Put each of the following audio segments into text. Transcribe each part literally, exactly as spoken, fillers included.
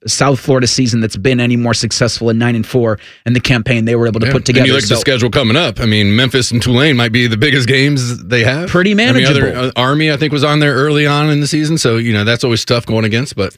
South Florida season that's been any more successful in nine and four and the campaign they were able to yeah. put together. And you look so, at the schedule coming up. I mean, Memphis and Tulane might be the biggest games they have. Pretty manageable. I mean, other, uh, Army, I think, was on there early on in the season, so you know that's always tough going against. But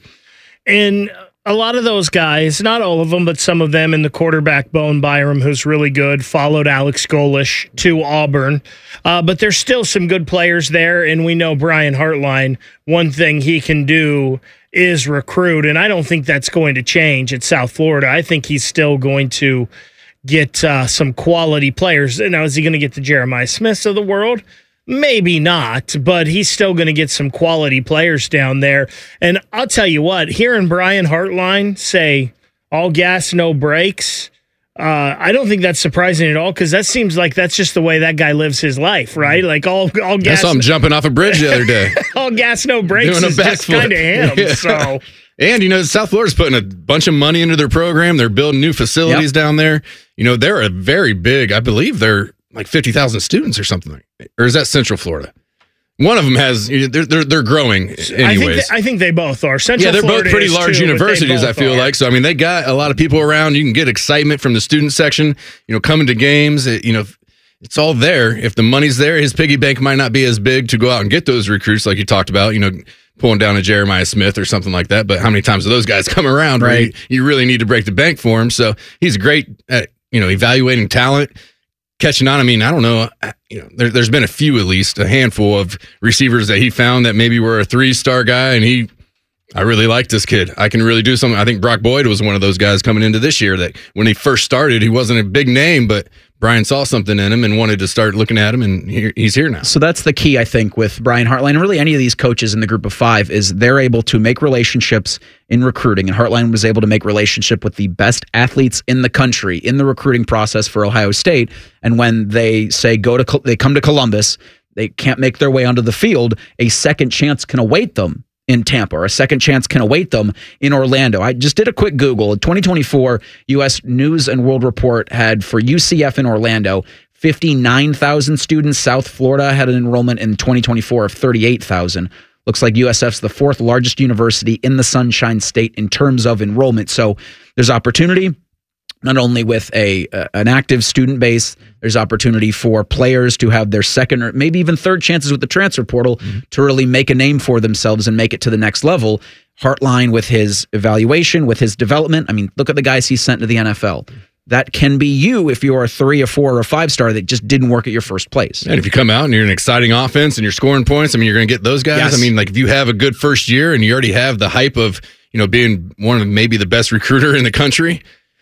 and a lot of those guys, not all of them, but some of them in the quarterback, Bowen Byram, who's really good, followed Alex Golesh to Auburn. Uh, but there's still some good players there, and we know Brian Hartline, one thing he can do is recruit, and I don't think that's going to change at South Florida. I think he's still going to get uh, some quality players. Now, is he going to get the Jeremiah Smiths of the world? Maybe not, but he's still going to get some quality players down there. And I'll tell you what, hearing Brian Hartline say all gas, no brakes, uh, I don't think that's surprising at all, because that seems like that's just the way that guy lives his life, right? Like all, all gas. I saw him jumping off a bridge the other day. all gas, no brakes Doing a is just backflip. kind of him. Yeah. So. And, you know, South Florida's putting a bunch of money into their program. They're building new facilities Yep. down there. You know, they're a very big, I believe they're like fifty thousand students or something. Or is that Central Florida? One of them has, they're they're, they're growing anyways. I think, they, I think they both are. Central yeah, they're Florida both pretty is large too, universities, I feel are. like. So, I mean, they got a lot of people around. You can get excitement from the student section, you know, coming to games. It, you know, it's all there. If the money's there, his piggy bank might not be as big to go out and get those recruits like you talked about, you know, pulling down a Jeremiah Smith or something like that. But how many times do those guys come around, right? Where you, you really need to break the bank for him. So he's great at, you know, evaluating talent, catching on. I mean, I don't know, you know, there, there's been a few, at least a handful of receivers that he found that maybe were a three-star guy, and he, I really like this kid. I can really do something. I think Brock Boyd was one of those guys coming into this year that when he first started, he wasn't a big name, but Brian saw something in him and wanted to start looking at him, and he, he's here now. So that's the key, I think, with Brian Hartline, and really any of these coaches in the group of five, is they're able to make relationships in recruiting. And Hartline was able to make relationship with the best athletes in the country in the recruiting process for Ohio State. And when they say go to, they come to Columbus, they can't make their way onto the field, a second chance can await them in Tampa, or a second chance can await them in Orlando. I just did a quick Google. In twenty twenty-four, U S News and World Report had for U C F in Orlando, fifty-nine thousand students. South Florida had an enrollment in twenty twenty-four of thirty-eight thousand. Looks like U S F's the fourth largest university in the Sunshine State in terms of enrollment. So there's opportunity, not only with a uh, an active student base, there's opportunity for players to have their second or maybe even third chances with the transfer portal mm-hmm. to really make a name for themselves and make it to the next level. Hartline, with his evaluation, with his development, I mean, look at the guys he sent to the N F L. That can be you if you're a three, a four, or a five star that just didn't work at your first place. And if you come out and you're an exciting offense and you're scoring points, I mean, you're going to get those guys. Yes. I mean, like if you have a good first year and you already have the hype of, you know, being one of maybe the best recruiter in the country,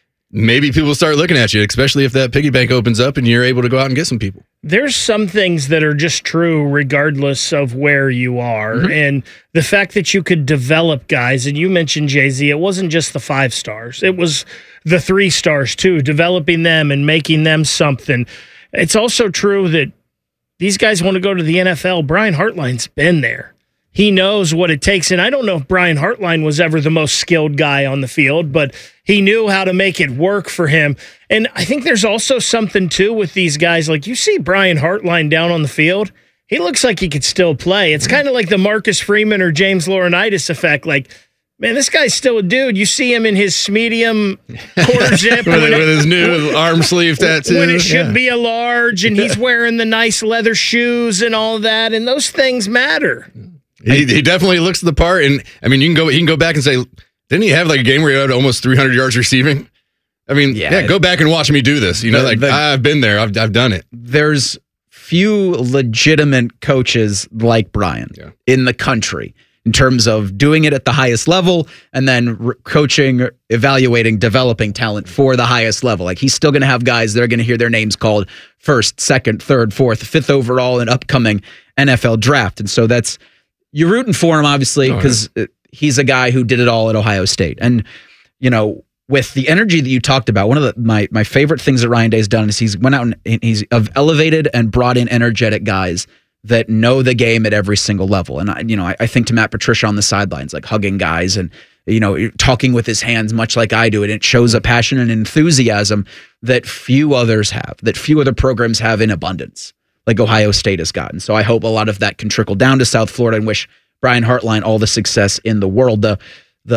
maybe people start looking at you, especially if that piggy bank opens up and you're able to go out and get some people. There's some things that are just true regardless of where you are. Mm-hmm. And the fact that you could develop guys, and you mentioned Jay-Z, it wasn't just the five stars. It was the three stars too, developing them and making them something. It's also true that these guys want to go to the N F L. Brian Hartline's been there. He knows what it takes. And I don't know if Brian Hartline was ever the most skilled guy on the field, but he knew how to make it work for him. And I think there's also something, too, with these guys. Like, you see Brian Hartline down on the field, he looks like he could still play. It's kind of like the Marcus Freeman or James Laurinaitis effect. Like, man, this guy's still a dude. You see him in his medium quarter zip. with, with his new arm sleeve tattoo. When it should yeah. be a large, and he's wearing the nice leather shoes and all that, and those things matter. He, he definitely looks the part, and I mean, you can go. He can go back and say, didn't he have like a game where he had almost three hundred yards receiving? I mean, yeah, yeah go back and watch me do this. You know, the, like the, I've been there, I've I've done it. There's few legitimate coaches like Brian yeah. in the country in terms of doing it at the highest level and then re- coaching, evaluating, developing talent for the highest level. Like he's still going to have guys that are going to hear their names called first, second, third, fourth, fifth overall in upcoming N F L draft, and so that's. You're rooting for him, obviously, because oh, yeah. he's a guy who did it all at Ohio State. And, you know, with the energy that you talked about, one of the, my my favorite things that Ryan Day's done is he's went out and he's elevated and brought in energetic guys that know the game at every single level. And, I, you know, I, I think to Matt Patricia on the sidelines, like hugging guys and, you know, talking with his hands much like I do. And it shows a passion and enthusiasm that few others have, that few other programs have in abundance, like Ohio State has gotten. So I hope a lot of that can trickle down to South Florida and wish Brian Hartline all the success in the world. The the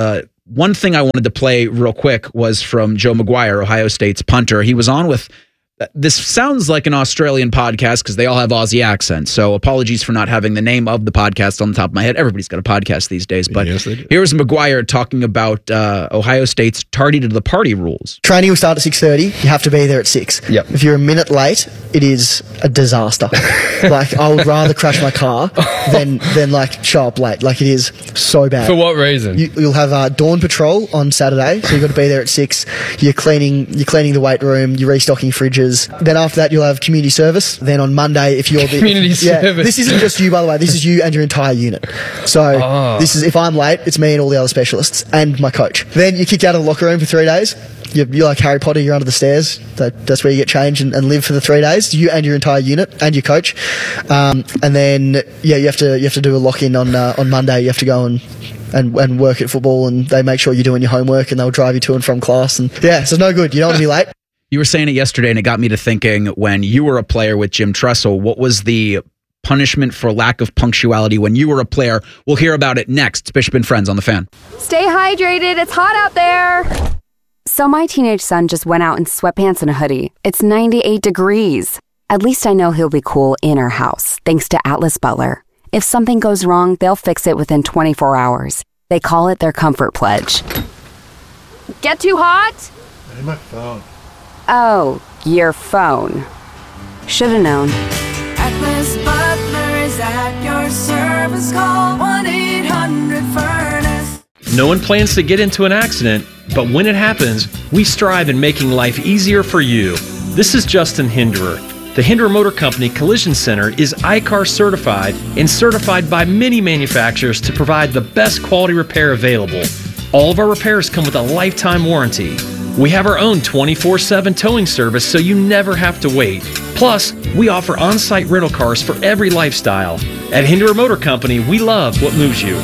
one thing I wanted to play real quick was from Joe McGuire, Ohio State's punter. He was on with, this sounds like an Australian podcast because they all have Aussie accents. So apologies for not having the name of the podcast on the top of my head. Everybody's got a podcast these days. But Yes, they do. here's McGuire talking about uh, Ohio State's tardy to the party rules. Training will start at six thirty. You have to be there at six. Yep. If you're a minute late, it is a disaster. Like, I would rather crash my car than than like show up late. Like, it is so bad. For what reason? You, you'll have uh, dawn patrol on Saturday, so you've got to be there at six. You're cleaning, you're cleaning the weight room. You're restocking fridges. Then after that, you'll have community service. Then on Monday, if you're the Community yeah, service. this isn't just you, by the way. This is you and your entire unit. So Oh. this is, if I'm late, it's me and all the other specialists and my coach. Then you're kicked out of the locker room for three days. You're, you're like Harry Potter. You're under the stairs. That, that's where you get changed and, and live for the three days. You and your entire unit and your coach. Um, and then yeah, you have to you have to do a lock in on uh, on Monday. You have to go and. And, and work at football, and they make sure you're doing your homework, and they'll drive you to and from class. And yeah, so it's no good. You don't want to be late. You were saying it yesterday, and it got me to thinking, when you were a player with Jim Tressel, what was the punishment for lack of punctuality when you were a player? We'll hear about it next. It's Bishop and Friends on The Fan. Stay hydrated. It's hot out there. So my teenage son just went out in sweatpants and a hoodie. It's ninety-eight degrees. At least I know he'll be cool in our house, thanks to Atlas Butler. If something goes wrong, they'll fix it within twenty-four hours. They call it their comfort pledge. Get too hot? My phone. Oh, your phone. Should've known. Atlas Butler is at your service. Call one eight hundred furnace. No one plans to get into an accident, but when it happens, we strive in making life easier for you. This is Justin Hinderer. The Hinderer Motor Company Collision Center is I C A R certified and certified by many manufacturers to provide the best quality repair available. All of our repairs come with a lifetime warranty. We have our own twenty-four seven towing service, so you never have to wait. Plus, we offer on-site rental cars for every lifestyle. At Hinderer Motor Company, we love what moves you.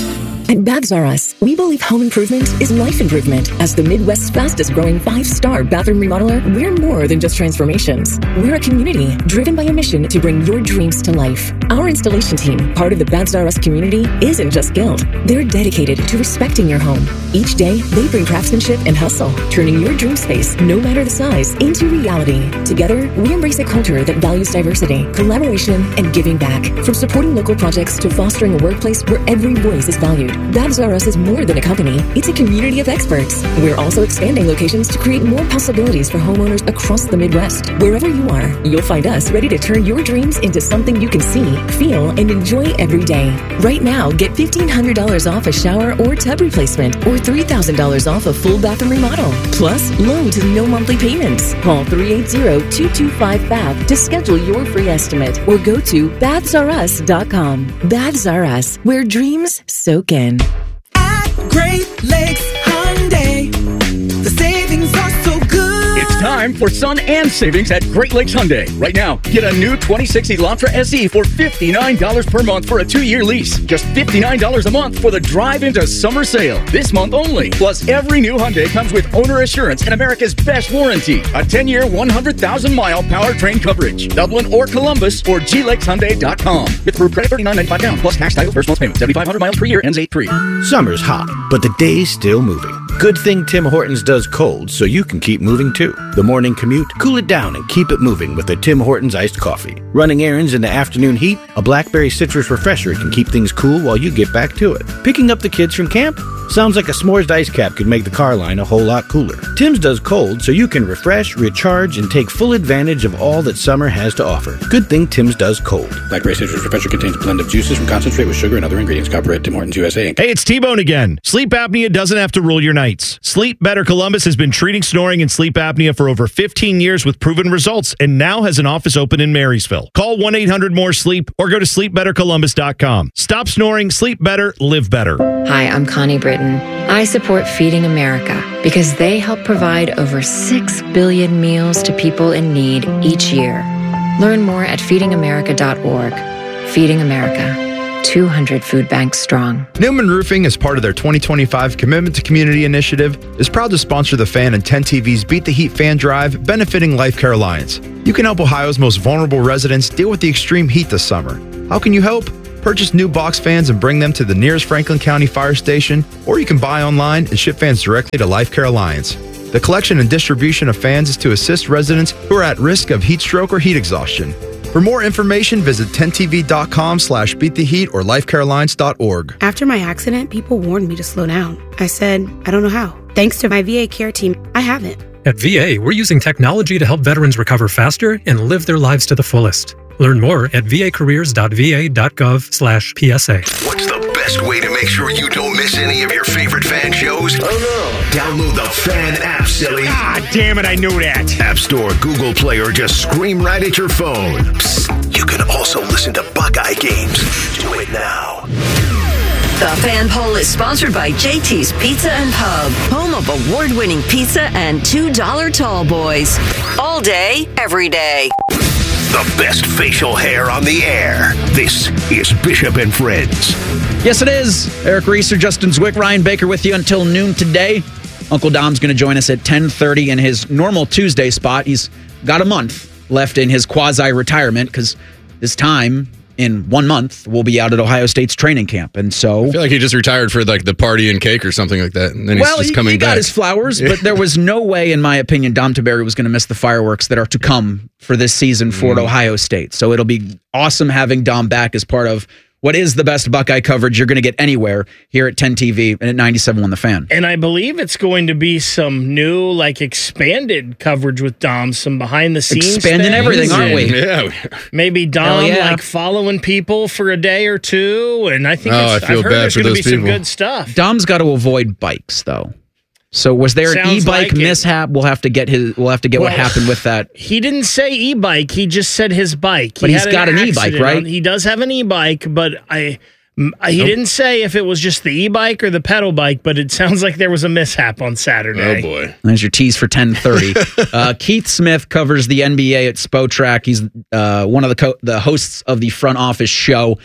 At Baths R Us, we believe home improvement is life improvement. As the Midwest's fastest growing five-star bathroom remodeler, we're more than just transformations. We're a community driven by a mission to bring your dreams to life. Our installation team, part of the Baths R Us community, isn't just skilled. They're dedicated to respecting your home. Each day, they bring craftsmanship and hustle, turning your dream space, no matter the size, into reality. Together, we embrace a culture that values diversity, collaboration, and giving back. From supporting local projects to fostering a workplace where every voice is valued. Baths R Us is more than a company, it's a community of experts. We're also expanding locations to create more possibilities for homeowners across the Midwest. Wherever you are, you'll find us ready to turn your dreams into something you can see, feel, and enjoy every day. Right now, get fifteen hundred dollars off a shower or tub replacement, or three thousand dollars off a full bathroom remodel. Plus, low to no monthly payments. Call three eight zero, two two five, B A T H to schedule your free estimate, or go to baths r us dot com. Baths R Us, where dreams soak in. At Great Lakes Hyundai, the savings are so good. It's time for sun and savings at Great Lakes Hyundai. Right now, get a new twenty-six Elantra S E for fifty-nine dollars per month for a two-year lease. Just fifty-nine dollars a month for the drive into summer sale. This month only. Plus, every new Hyundai comes with owner assurance and America's best warranty. A ten-year, one hundred thousand mile powertrain coverage. Dublin or Columbus or G lakes hyundai dot com. With approved credit thirty-nine ninety-five down plus tax, title, first month's payment. seventy-five hundred miles per year ends eight three. Summer's hot, but the day's still moving. Good thing Tim Hortons does cold so you can keep moving too. The morning commute, cool it down and keep it moving with a Tim Hortons iced coffee. Running errands in the afternoon heat, a blackberry citrus refresher can keep things cool while you get back to it. Picking up the kids from camp? Sounds like a s'mores ice cap could make the car line a whole lot cooler. Tim's does cold so you can refresh, recharge, and take full advantage of all that summer has to offer. Good thing Tim's does cold. Blackberry citrus refresher contains a blend of juices from concentrate with sugar and other ingredients. Copyright Tim Hortons U S A Incorporated. Hey, it's T-Bone again. Sleep apnea doesn't have to rule your nights. Sleep Better Columbus has been treating snoring and sleep apnea for over fifteen years with proven results and now has an office open in Marysville. Call one eight hundred more sleep or go to sleep better columbus dot com. Stop snoring, sleep better, live better. Hi, I'm Connie Britton. I support Feeding America because they help provide over six billion meals to people in need each year. Learn more at feeding america dot org. Feeding America, two hundred food banks strong. Newman Roofing, as part of their twenty twenty-five Commitment to Community initiative, is proud to sponsor the Fan and ten T V's Beat the Heat Fan Drive, benefiting Life Care Alliance. You can help Ohio's most vulnerable residents deal with the extreme heat this summer. How can you help? purchase new box fans and bring them to the nearest Franklin County Fire Station, or you can buy online and ship fans directly to Life Care Alliance. The collection and distribution of fans is to assist residents who are at risk of heat stroke or heat exhaustion. For more information, visit ten T V dot com slash beat the heat or life care alliance dot org. After my accident, people warned me to slow down. I said, I don't know how. Thanks to my V A care team, I haven't. At V A, we're using technology to help veterans recover faster and live their lives to the fullest. Learn more at v a careers dot v a dot gov slash P S A. What's the best way to make sure you don't miss any of your favorite fan shows? Oh no. Download the Fan app, silly. Ah, damn it, I knew that. App Store, Google Play, or just scream right at your phone. Psst, you can also listen to Buckeye games. Do it now. The Fan Poll is sponsored by J T's Pizza and Pub, home of award-winning pizza and two dollar tall boys. All day, every day. The best facial hair on the air. This is Bishop and Friends. Yes, it is. Eric Reeser, Justin Zwick, Ryan Baker with you until noon today. Uncle Dom's going to join us at ten thirty in his normal Tuesday spot. He's got a month left in his quasi-retirement because this time in one month we'll be out at Ohio State's training camp. And so I feel like he just retired for like the party and cake or something like that. And then he's well, just he, coming he got back. his flowers, but there was no way, in my opinion, Dom Tiberi was going to miss the fireworks that are to come for this season for Mm. Ohio State. So it'll be awesome having Dom back as part of what is the best Buckeye coverage you're going to get anywhere here at ten T V and at ninety-seven point one The Fan. And I believe it's going to be some new, like, expanded coverage with Dom, some behind-the-scenes Expanding things. everything, aren't we? Yeah. Maybe Dom, yeah. like, following people for a day or two, and I think Oh, it's, I feel I've heard bad there's for going to be those some people. good stuff. Dom's got to avoid bikes, though. So was there an Sounds e-bike like it. mishap? We'll have to get his. We'll have to get what Well, happened with that. He didn't say e-bike. He just said his bike. But He he's had got an e-bike, accident right? on- He does have an e-bike, but I. m- He Nope. didn't say if it was just the e-bike or the pedal bike, but it sounds like there was a mishap on Saturday. Oh, boy. There's your tease for ten thirty. uh, Keith Smith covers the N B A at Spotrac. He's uh, one of the co- the hosts of the Front Office Show.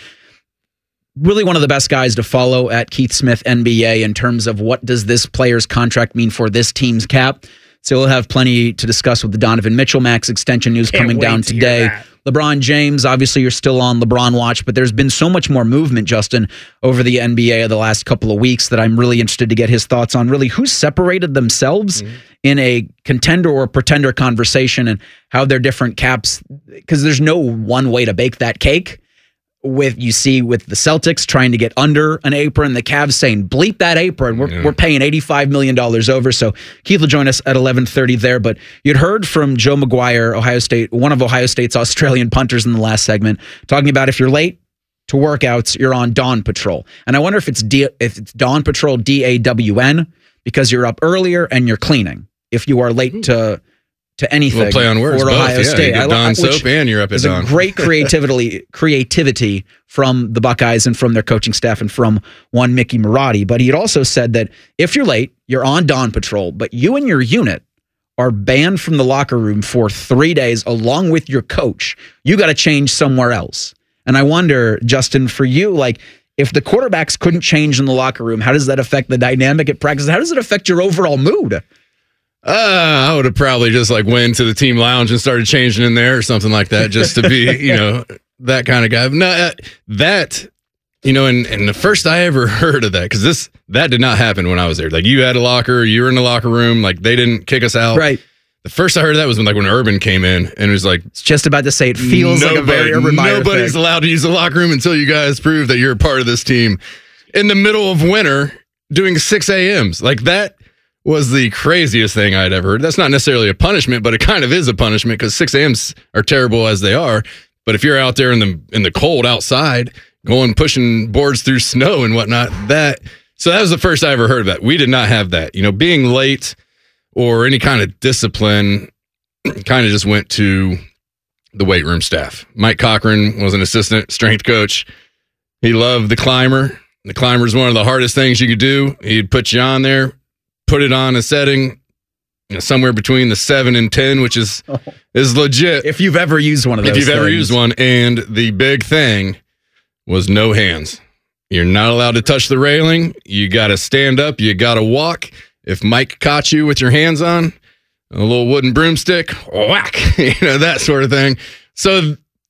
Really one of the best guys to follow at Keith Smith N B A in terms of what does this player's contract mean for this team's cap. So we'll have plenty to discuss with the Donovan Mitchell max extension news Can't coming wait down to hear today. that. LeBron James, obviously you're still on LeBron watch, but there's been so much more movement, Justin, over the N B A of the last couple of weeks that I'm really interested to get his thoughts on really who separated themselves Mm-hmm. in a contender or pretender conversation and how their different caps, because there's no one way to bake that cake. With you see with the Celtics trying to get under an apron, the Cavs saying bleep that apron. We're Yeah. we're paying eighty-five million dollars over. So Keith will join us at eleven thirty there. But you'd heard from Joe McGuire, Ohio State, one of Ohio State's Australian punters in the last segment, talking about if you're late to workouts, you're on Dawn Patrol. And I wonder if it's D, if it's Dawn Patrol D A W N because you're up earlier and you're cleaning. If you are late to to anything, We'll play on words. for Both. Ohio Yeah, State, you get I li- Dawn which soap and you're up at is Dawn. a great creativity creativity from the Buckeyes and from their coaching staff and from one Mickey Marotti. But he had also said that if you're late, you're on Dawn Patrol, but you and your unit are banned from the locker room for three days along with your coach. You got to change somewhere else. And I wonder, Justin, for you, like if the quarterbacks couldn't change in the locker room, how does that affect the dynamic at practice? How does it affect your overall mood? Uh, I would have probably just like went to the team lounge and started changing in there or something like that, just to be, you know, that kind of guy. No, uh, that, you know, and, and the first I ever heard of that, because this, that did not happen when I was there. Like you had a locker, you were in the locker room, like they didn't kick us out. Right. The first I heard of that was when like when Urban came in and it was like, It's just about to say it feels like a very Urban Meyer nobody's thing. allowed to use the locker room until you guys prove that you're a part of this team in the middle of winter doing six a.m.s. Like that was the craziest thing I'd ever heard. That's not necessarily a punishment, but it kind of is a punishment because six a.m.s are terrible as they are. But if you're out there in the in the cold outside, going pushing boards through snow and whatnot, that so that was the first I ever heard of that. We did not have that. You know, being late or any kind of discipline kind of just went to the weight room staff. Mike Cochran was an assistant strength coach. He loved the climber. The climber is one of the hardest things you could do. He'd put you on there, put it on a setting, you know, somewhere between the seven and ten, which is Oh. is legit. If you've ever used one of those If you've ever things. used one. And the big thing was no hands. You're not allowed to touch the railing. You got to stand up. You got to walk. If Mike caught you with your hands on, a little wooden broomstick, whack, you know, that sort of thing. So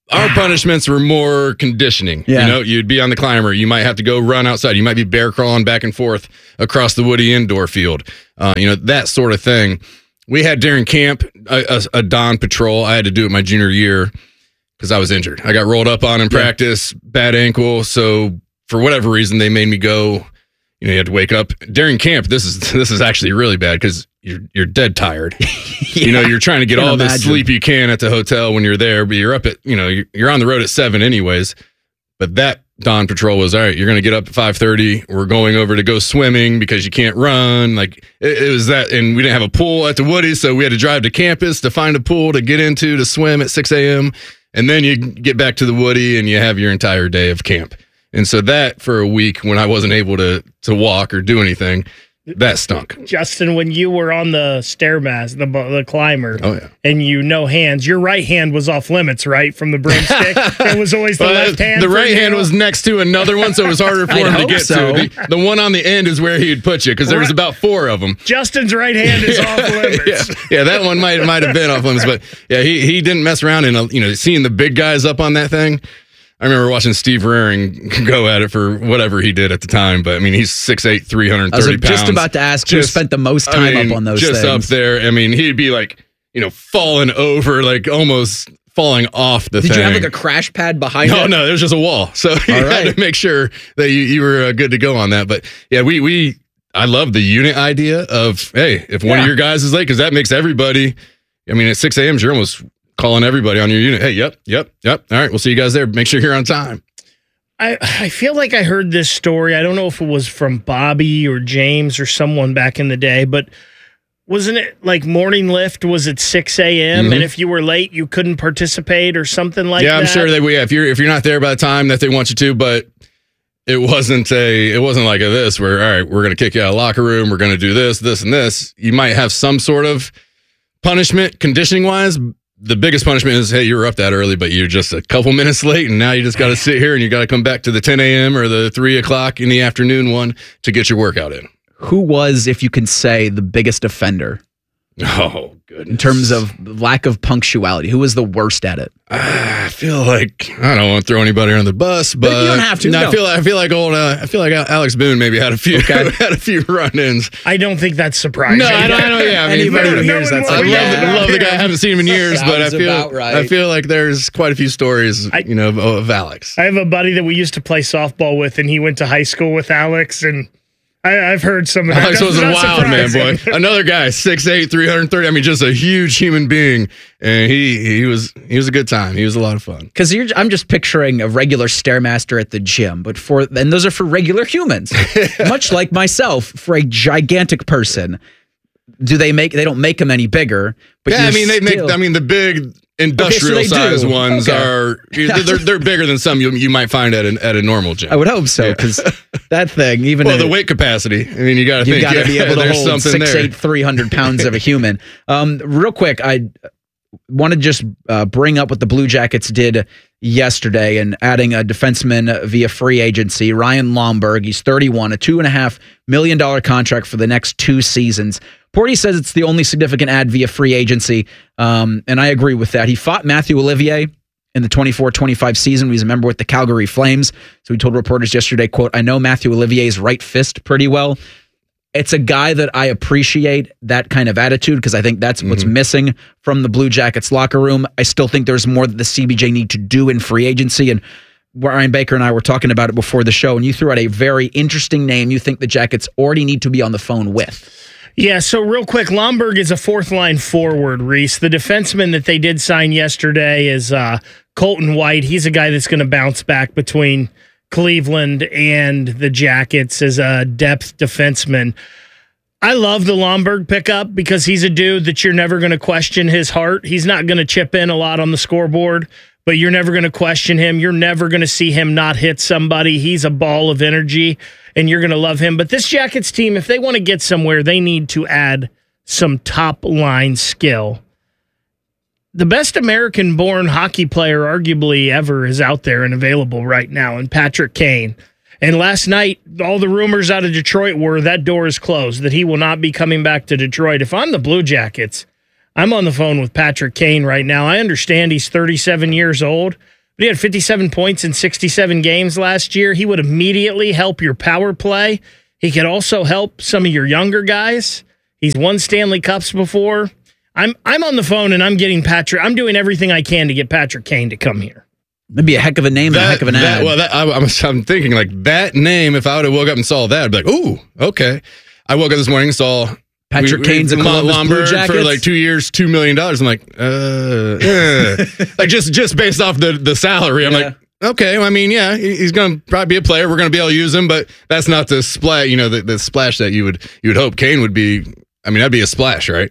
Our punishments were more conditioning. Yeah. You know, you'd be on the climber. You might have to go run outside. You might be bear crawling back and forth across the woody indoor field. Uh, you know, that sort of thing. We had during camp a, a, a dawn patrol. I had to do it my junior year because I was injured. I got rolled up on in yeah. practice, bad ankle. So for whatever reason, they made me go. You know, you had to wake up during camp. This is this is actually really bad because you're you're dead tired. yeah, you know, you're trying to get all the sleep you can at the hotel when you're there, but you're up at you know you're, you're on the road at seven anyways. But that dawn patrol was all right. You're going to get up at five thirty. We're going over to go swimming because you can't run. Like it, it was that, and we didn't have a pool at the Woody, so we had to drive to campus to find a pool to get into to swim at six a.m. And then you get back to the Woody and you have your entire day of camp. And so that for a week when I wasn't able to to walk or do anything, that stunk. Justin, when you were on the Stairmaster, the the climber, oh, yeah. and you no hands, your right hand was off limits, right? From the broomstick. It was always the well, left hand. The right you. hand was next to another one, so it was harder for him to get so. to. The, the one on the end is where he'd put you because there was about four of them. Justin's right hand is off limits. yeah. yeah, that one might might have been off limits, but yeah, he he didn't mess around. And you know, seeing the big guys up on that thing. I remember watching Steve Rearing go at it for whatever he did at the time, but I mean, he's six eight, three hundred thirty I was pounds. just about to ask who spent the most time I mean, up on those just things. Just up there. I mean, he'd be like, you know, falling over, like almost falling off the Did thing. you have like a crash pad behind no, it? No, no, there's just a wall. So you All had right. to make sure that you, you were uh, good to go on that. But yeah, we, we, I love the unit idea of, hey, if one Yeah. of your guys is late, because that makes everybody, I mean, at six a.m., you're almost calling everybody on your unit. Hey, yep, yep, yep. All right, we'll see you guys there. Make sure you're on time. I, I feel like I heard this story. I don't know if it was from Bobby or James or someone back in the day, but wasn't it like morning lift was at six a.m. Mm-hmm. and if you were late, you couldn't participate or something like yeah, that? I'm sure that we, yeah, if you're if you're not there by the time that they want you to, but it wasn't a it wasn't like a this where all right, we're gonna kick you out of the locker room, we're gonna do this, this, and this. You might have some sort of punishment conditioning wise. The biggest punishment is, hey, you were up that early, but you're just a couple minutes late, and now you just got to sit here and you got to come back to the ten a.m. or the three o'clock in the afternoon one to get your workout in. Who was, if you can say, the biggest offender? Oh, goodness. In terms of lack of punctuality, who was the worst at it? I feel like I don't want to throw anybody under the bus, but you don't have to. No, No. I feel like I feel like old. Uh, I feel like Alex Boone maybe had a few Okay. had a few run-ins. I don't think that's surprising. No, I don't. I don't yeah, I mean, Anybody no, who no hears one that's I like, love, yeah. the, love the guy. I haven't seen him in years, but I Sounds feel about right. I feel like there's quite a few stories, I- you know, of, of Alex. I have a buddy that we used to play softball with, and he went to high school with Alex, and I, I've heard some of that. Alex That's was a not wild man, boy. surprising. Another guy, six eight, three hundred thirty. I mean, just a huge human being, and he he was he was a good time. He was a lot of fun. Because I'm just picturing a regular Stairmaster at the gym, but for and those are for regular humans, much like myself. For a gigantic person, do they make? They don't make them any bigger. But Yeah, I you're mean they still- make. I mean the big industrial they do. size ones Okay. are they're they're bigger than some you you might find at an at a normal gym. I would hope so, because that thing, even well, if- the weight capacity. I mean, you got to you think got to yeah, be able to there's hold something six, there. eight, three hundred pounds of a human. Um, real quick, I want to just uh, bring up what the Blue Jackets did yesterday and adding a defenseman via free agency, Ryan Lomberg. He's thirty-one, a two and a half million dollar contract for the next two seasons. Porty says it's the only significant ad via free agency, um, and I agree with that. He fought Matthew Olivier in the twenty-four twenty-five season. He's a member with the Calgary Flames. So he told reporters yesterday, quote, I know Matthew Olivier's right fist pretty well. It's a guy that I appreciate that kind of attitude because I think that's what's missing from the Blue Jackets locker room. I still think there's more that the C B J need to do in free agency. And Ryan Baker and I were talking about it before the show, and you threw out a very interesting name you think the Jackets already need to be on the phone with. Yeah, so real quick, Lomberg is a fourth line forward, Reese. The defenseman that they did sign yesterday is uh, Colton White. He's a guy that's going to bounce back between Cleveland and the Jackets as a depth defenseman. I love the Lomberg pickup because he's a dude that you're never going to question his heart. He's not going to chip in a lot on the scoreboard, but you're never going to question him. You're never going to see him not hit somebody. He's a ball of energy, and you're going to love him. But this Jackets team, if they want to get somewhere, they need to add some top-line skill. The best American-born hockey player arguably ever is out there and available right now, and Patrick Kane. And last night, all the rumors out of Detroit were that door is closed, that he will not be coming back to Detroit. If I'm the Blue Jackets, I'm on the phone with Patrick Kane right now. I understand he's thirty-seven years old, but he had fifty-seven points in sixty-seven games last year. He would immediately help your power play. He could also help some of your younger guys. He's won Stanley Cups before. I'm I'm on the phone and I'm getting Patrick. I'm doing everything I can to get Patrick Kane to come here. That'd be a heck of a name that, and a heck of an that, ad. Well, that, I, I'm, I'm thinking like that name, if I would have woke up and saw that, I'd be like, ooh, okay. I woke up this morning and saw Patrick we, Kane's we, a Columbus Lombard Blue Jackets for like two years, two million dollars. I'm like, uh, eh. like just just based off the the salary. I'm Yeah. like, okay. Well, I mean, yeah, he- he's going to probably be a player. We're going to be able to use him, but that's not the splash. You know, the, the splash that you would you would hope Kane would be. I mean, that'd be a splash, right?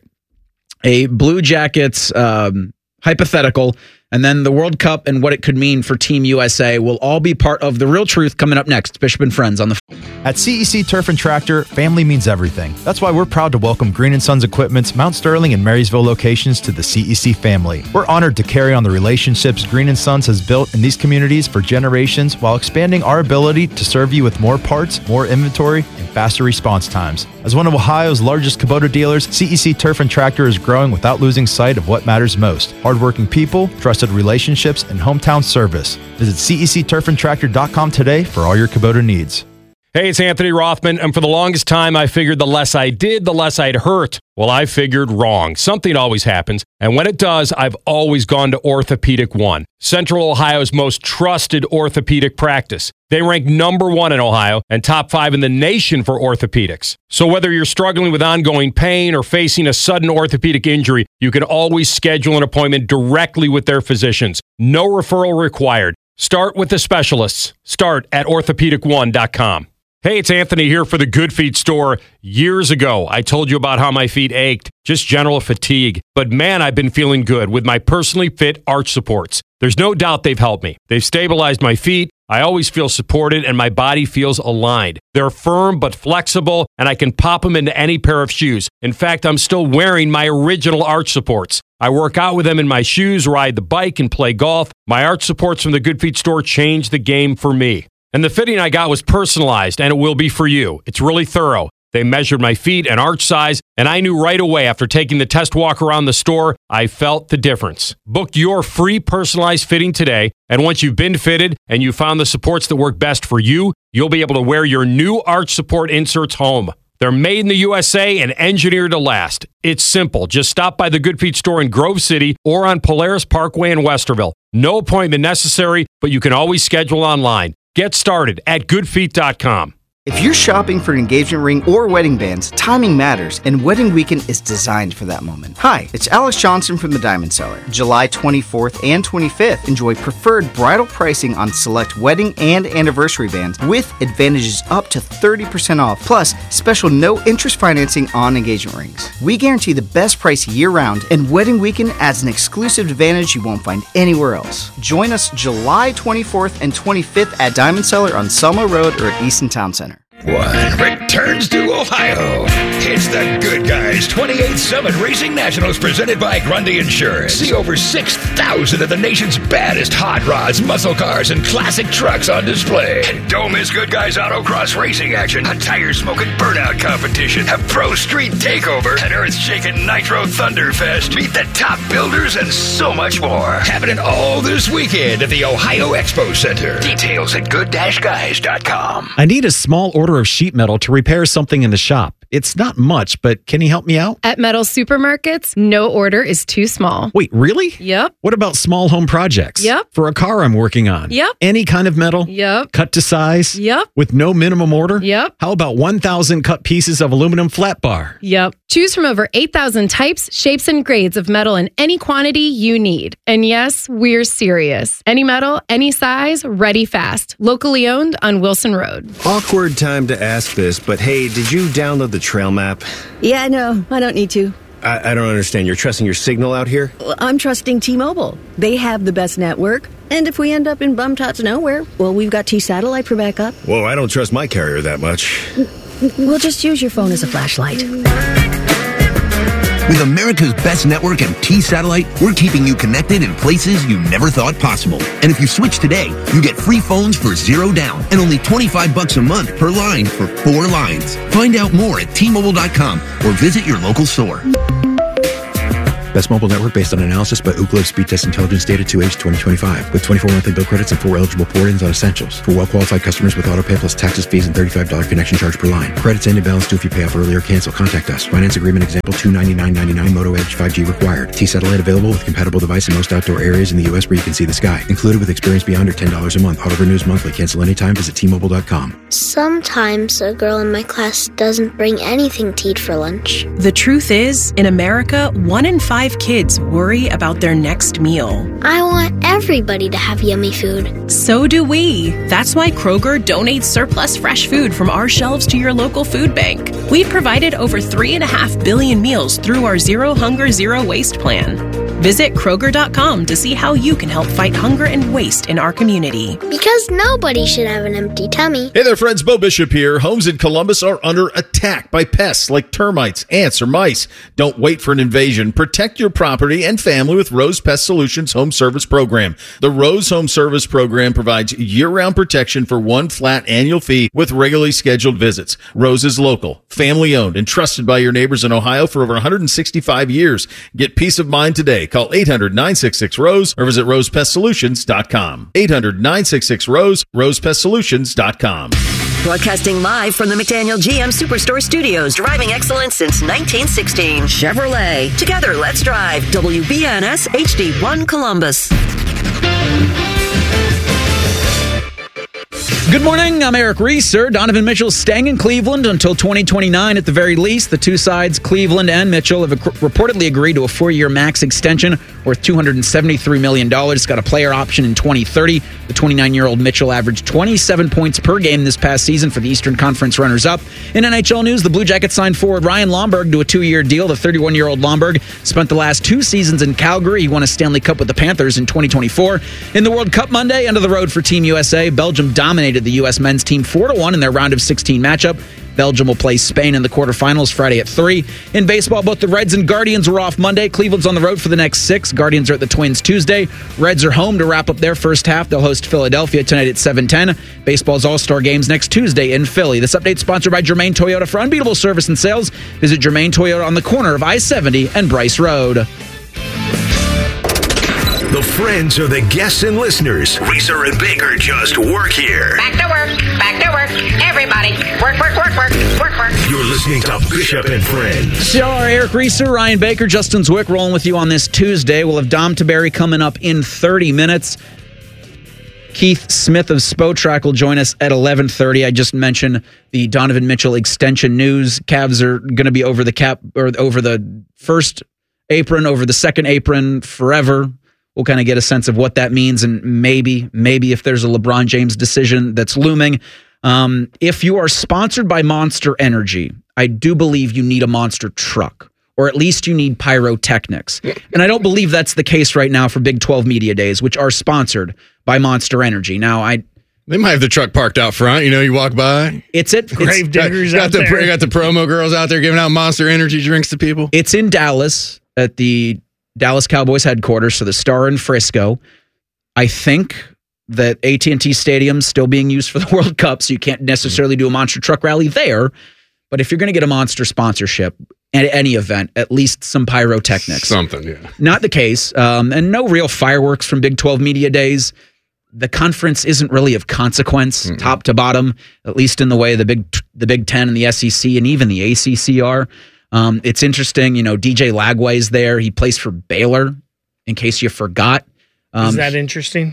A Blue Jackets um, hypothetical, and then the World Cup and what it could mean for Team U S A will all be part of The Real Truth coming up next. Bishop and Friends on the phone. At C E C Turf and Tractor, family means everything. That's why we're proud to welcome Green and Sons Equipment's Mount Sterling and Marysville locations to the C E C family. We're honored to carry on the relationships Green and Sons has built in these communities for generations while expanding our ability to serve you with more parts, more inventory, and faster response times. As one of Ohio's largest Kubota dealers, C E C Turf and Tractor is growing without losing sight of what matters most: hardworking people, trusted relationships, and hometown service. Visit C E C turf and tractor dot com today for all your Kubota needs. Hey, it's Anthony Rothman, and for the longest time, I figured the less I did, the less I'd hurt. Well, I figured wrong. Something always happens, and when it does, I've always gone to Orthopedic One, Central Ohio's most trusted orthopedic practice. They rank number one in Ohio and top five in the nation for orthopedics. So whether you're struggling with ongoing pain or facing a sudden orthopedic injury, you can always schedule an appointment directly with their physicians. No referral required. Start with the specialists. Start at orthopedic one dot com. Hey, it's Anthony here for the Good Feet store. Years ago, I told you about how my feet ached, just general fatigue. But man, I've been feeling good with my personally fit arch supports. There's no doubt they've helped me. They've stabilized my feet. I always feel supported and my body feels aligned. They're firm but flexible, and I can pop them into any pair of shoes. In fact, I'm still wearing my original arch supports. I work out with them in my shoes, ride the bike, and play golf. My arch supports from the Good Feet store changed the game for me. And the fitting I got was personalized, and it will be for you. It's really thorough. They measured my feet and arch size, and I knew right away after taking the test walk around the store, I felt the difference. Book your free personalized fitting today, and once you've been fitted and you found the supports that work best for you, you'll be able to wear your new arch support inserts home. They're made in the U S A and engineered to last. It's simple. Just stop by the Good Feet store in Grove City or on Polaris Parkway in Westerville. No appointment necessary, but you can always schedule online. Get started at good feet dot com. If you're shopping for an engagement ring or wedding bands, timing matters, and Wedding Weekend is designed for that moment. Hi, it's Alex Johnson from the Diamond Seller. July twenty-fourth and twenty-fifth, enjoy preferred bridal pricing on select wedding and anniversary bands with advantages up to thirty percent off, plus special no-interest financing on engagement rings. We guarantee the best price year-round, and Wedding Weekend adds an exclusive advantage you won't find anywhere else. Join us July twenty-fourth and twenty-fifth at Diamond Seller on Selma Road or at Easton Town Center. One returns to Ohio. It's the Good Guys twenty-eight Summit Racing Nationals presented by Grundy Insurance. See over six thousand of the nation's baddest hot rods, muscle cars, and classic trucks on display. And don't miss Good Guys Autocross racing action, a tire-smoking burnout competition, a pro street takeover, an earth-shaking Nitro Thunderfest, meet the top builders, and so much more. Happening all this weekend at the Ohio Expo Center. Details at good dash guys dot com. I need a small order of sheet metal to repair something in the shop. It's not much, but can you help me out? At Metal Supermarkets, no order is too small. Wait, really? Yep. What about small home projects? Yep. For a car I'm working on? Yep. Any kind of metal? Yep. Cut to size? Yep. With no minimum order? Yep. How about one thousand cut pieces of aluminum flat bar? Yep. Choose from over eight thousand types, shapes, and grades of metal in any quantity you need. And yes, we're serious. Any metal, any size, ready fast. Locally owned on Wilson Road. Awkward time to ask this, but hey, did you download the trail map? Yeah, no, I don't need to. I, I don't understand. You're trusting your signal out here? Well, I'm trusting T-Mobile. They have the best network. And if we end up in bum-tots nowhere, well, we've got T-Satellite for backup. Whoa, I don't trust my carrier that much. We'll just use your phone as a flashlight. With America's best network and T-Satellite, we're keeping you connected in places you never thought possible. And if you switch today, you get free phones for zero down and only twenty-five bucks a month per line for four lines. Find out more at T Mobile dot com or visit your local store. Best mobile network based on analysis by Ookla Speed Test Intelligence data to age twenty twenty-five. With twenty-four monthly bill credits and four eligible port-ins on essentials. For well-qualified customers with auto pay plus taxes, fees, and thirty-five dollars connection charge per line. Credits end and balance due if you pay off early or cancel. Contact us. Finance agreement example two ninety-nine ninety-nine. Moto Edge five G required. T-Satellite available with compatible device in most outdoor areas in the U S where you can see the sky. Included with Experience Beyond or ten dollars a month. Auto renews monthly. Cancel anytime. Visit T Mobile dot com. Sometimes a girl in my class doesn't bring anything to eat for lunch. The truth is, in America, one in five kids worry about their next meal. I want everybody to have yummy food. So do we. That's why Kroger donates surplus fresh food from our shelves to your local food bank. We've provided over three and a half billion meals through our Zero Hunger, Zero Waste plan. Visit Kroger dot com to see how you can help fight hunger and waste in our community. Because nobody should have an empty tummy. Hey there, friends. Bo Bishop here. Homes in Columbus are under attack by pests like termites, ants, or mice. Don't wait for an invasion. Protect your property and family with Rose Pest Solutions Home Service Program. The Rose Home Service Program provides year-round protection for one flat annual fee with regularly scheduled visits. Rose is local, family-owned, and trusted by your neighbors in Ohio for over one hundred sixty-five years. Get peace of mind today. Call eight hundred nine six six ROSE or visit rose pest solutions dot com. eight hundred nine six six ROSE, rose pest solutions dot com. Broadcasting live from the McDaniel G M Superstore Studios, driving excellence since nineteen sixteen. Chevrolet. Together, let's drive. W B N S H D one Columbus. Good morning. I'm Eric Reeser. Donovan Mitchell staying in Cleveland until twenty twenty-nine at the very least. The two sides, Cleveland and Mitchell, have reportedly agreed to a four-year max extension worth two hundred seventy-three million dollars. It's got a player option in twenty thirty. The twenty-nine-year-old Mitchell averaged twenty-seven points per game this past season for the Eastern Conference runners-up. In N H L news, the Blue Jackets signed forward Ryan Lomberg to a two-year deal. The thirty-one-year-old Lomberg spent the last two seasons in Calgary. He won a Stanley Cup with the Panthers in twenty twenty-four. In the World Cup Monday, end of the road for Team U S A. Belgium dominated the U S men's team four to one in their round of sixteen matchup. Belgium will play Spain in the quarterfinals Friday at three. In baseball, both the Reds and Guardians were off Monday. Cleveland's on the road for the next six. Guardians are at the Twins Tuesday. Reds are home to wrap up their first half. They'll host Philadelphia tonight at seven ten. Baseball's All-Star Games next Tuesday in Philly. This update sponsored by Germain Toyota. For unbeatable service and sales, visit Germain Toyota on the corner of I seventy and Bryce Road. The friends are the guests and listeners. Reeser and Baker just work here. Back to work. Back to work. Everybody. Work, work, work, work. Work, work. You're listening to Bishop and Friends. So our Eric Reeser, Ryan Baker, Justin Zwick rolling with you on this Tuesday. We'll have Dom Taberry coming up in thirty minutes. Keith Smith of Spotrac will join us at eleven thirty. I just mentioned the Donovan Mitchell extension news. Cavs are going to be over the cap or over the first apron, over the second apron forever. We'll kind of get a sense of what that means, and maybe, maybe if there's a LeBron James decision that's looming. Um, if you are sponsored by Monster Energy, I do believe you need a monster truck, or at least you need pyrotechnics. And I don't believe that's the case right now for Big twelve Media Days, which are sponsored by Monster Energy. Now, I They might have the truck parked out front. You know, you walk by. It's it. Grave diggers got, out got the, there. Got the promo girls out there giving out Monster Energy drinks to people. It's in Dallas at the Dallas Cowboys headquarters, so the Star in Frisco. I think that A T and T Stadium's still being used for the World Cup, so you can't necessarily do a monster truck rally there. But if you're going to get a monster sponsorship at any event, at least some pyrotechnics. Something, yeah. Not the case. Um, and no real fireworks from Big twelve Media Days. The conference isn't really of consequence, mm-hmm. top to bottom, at least in the way the Big the Big Ten and the S E C and even the A C C are. Um, it's interesting, you know, D J Lagway's there. He plays for Baylor, in case you forgot. Um, Is that interesting?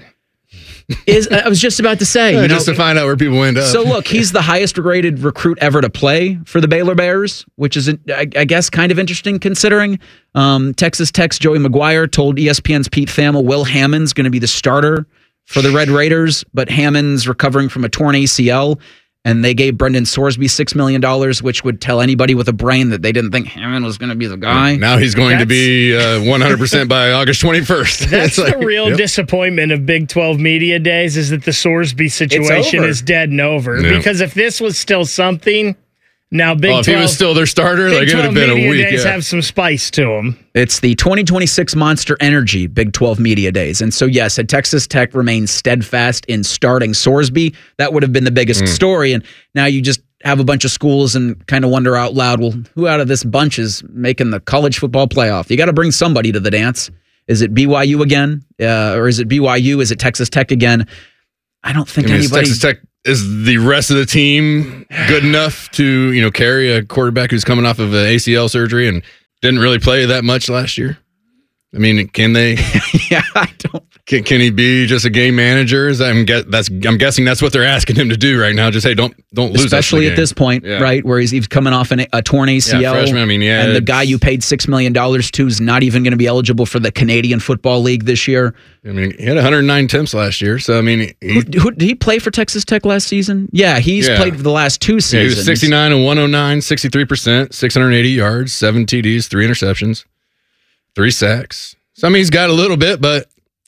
Is I was just about to say, yeah, you know, just to find out where people end up. So look, he's the highest rated recruit ever to play for the Baylor Bears, which is, I, I guess, kind of interesting considering. Um, Texas Tech's Joey McGuire told E S P N's Pete Thamel Will Hammond's going to be the starter for the Red Raiders, but Hammond's recovering from a torn A C L. And they gave Brendan Sorsby six million dollars, which would tell anybody with a brain that they didn't think Hammond was going to be the guy. Now he's going That's, to be uh, one hundred percent by August twenty-first. That's like, the real yep. disappointment of Big twelve Media Days is that the Sorsby situation is dead and over. Yeah. Because if this was still something, now Big oh, if twelve... he was still their starter, Big like it would have been a Media week. Days Yeah. have some spice to them. It's the twenty twenty-six Monster Energy Big twelve Media Days. And so, yes, had Texas Tech remained steadfast in starting Sorsby, that would have been the biggest mm. story. And now you just have a bunch of schools and kind of wonder out loud, well, who out of this bunch is making the college football playoff? You got to bring somebody to the dance. Is it B Y U again? Uh, or is it B Y U? Is it Texas Tech again? I don't think I mean, anybody... Texas Tech, is the rest of the team good enough to, you know, carry a quarterback who's coming off of an A C L surgery and didn't really play that much last year? I mean, can they? yeah, I don't. Can, can he be just a game manager? Is I'm get that's I'm guessing that's what they're asking him to do right now. Just hey, don't don't lose. Especially at this point, yeah. right, where he's he's coming off an, a torn A C L. Yeah, freshman. I mean, yeah, and the guy you paid six million dollars to is not even going to be eligible for the Canadian Football League this year. I mean, he had one hundred nine attempts last year, so I mean, he, who, who, did he play for Texas Tech last season? Yeah, he's yeah. played for the last two seasons. Yeah, he was sixty-nine and one oh nine, sixty-three percent, six hundred eighty yards, seven T Ds, three interceptions, three sacks. So I mean, he's got a little bit, but.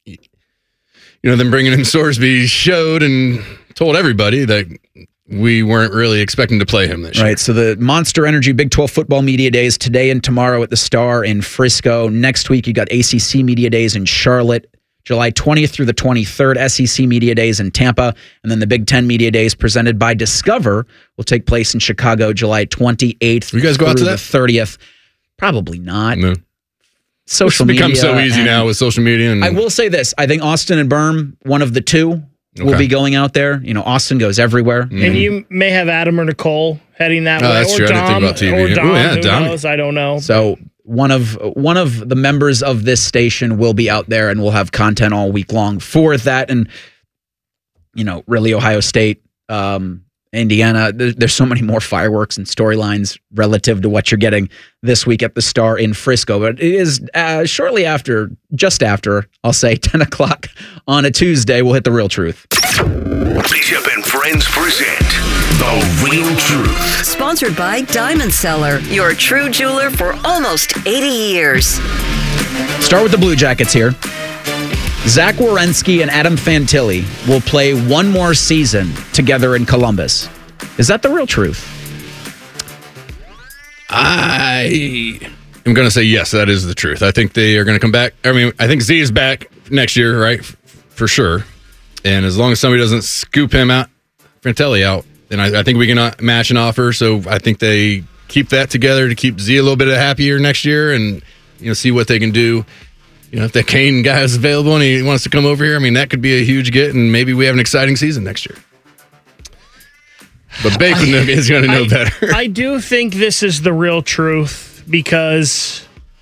You know, them bringing in Sorsby showed and told everybody that we weren't really expecting to play him this year. Right, so the Monster Energy Big twelve Football Media Days today and tomorrow at the Star in Frisco. Next week, you got A C C Media Days in Charlotte. July twentieth through the twenty-third, S E C Media Days in Tampa. And then the Big Ten Media Days presented by Discover will take place in Chicago July twenty-eighth you guys go out to that? the thirtieth. Probably not. No. Social it's media. become so easy now with social media. And I will say this. I think Austin and Berm, one of the two, will Okay. be going out there. You know, Austin goes everywhere. And you may have Adam or Nicole heading that Oh, way. that's or true. I Dom, didn't think about T V. Or Dom, Ooh, yeah, who Dom. knows? I don't know. So one of one of the members of this station will be out there and we'll have content all week long for that. And, you know, really Ohio State, um, Indiana, there, there's so many more fireworks and storylines relative to what you're getting this week at the Star in Frisco. But it is uh, shortly after, just after, I'll say ten o'clock on a Tuesday, we'll hit the real truth. Bishop and Friends present The Real Truth. Sponsored by Diamond Seller, your true jeweler for almost eighty years. Start with the Blue Jackets here. Zach Werenski and Adam Fantilli will play one more season together in Columbus. Is that the real truth? I am going to say yes, that is the truth. I think they are going to come back. I mean, I think Z is back next year, right? For sure. And as long as somebody doesn't scoop him out, Fantilli out, then I, I think we can uh, match an offer. So I think they keep that together to keep Z a little bit happier next year and, you know, see what they can do. You know, if that Kane guy is available and he wants to come over here, I mean, that could be a huge get, and maybe we have an exciting season next year. But Bacon I, is going to know I, better. I do think this is the real truth because,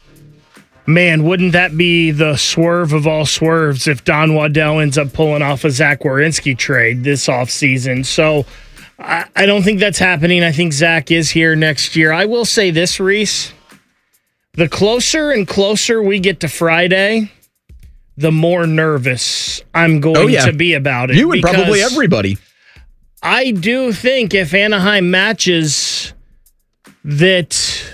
man, wouldn't that be the swerve of all swerves if Don Waddell ends up pulling off a Zach Werenski trade this offseason? So I, I don't think that's happening. I think Zach is here next year. I will say this, Reese. The closer and closer we get to Friday, the more nervous I'm going oh, yeah. to be about it. You and probably everybody. I do think if Anaheim matches, that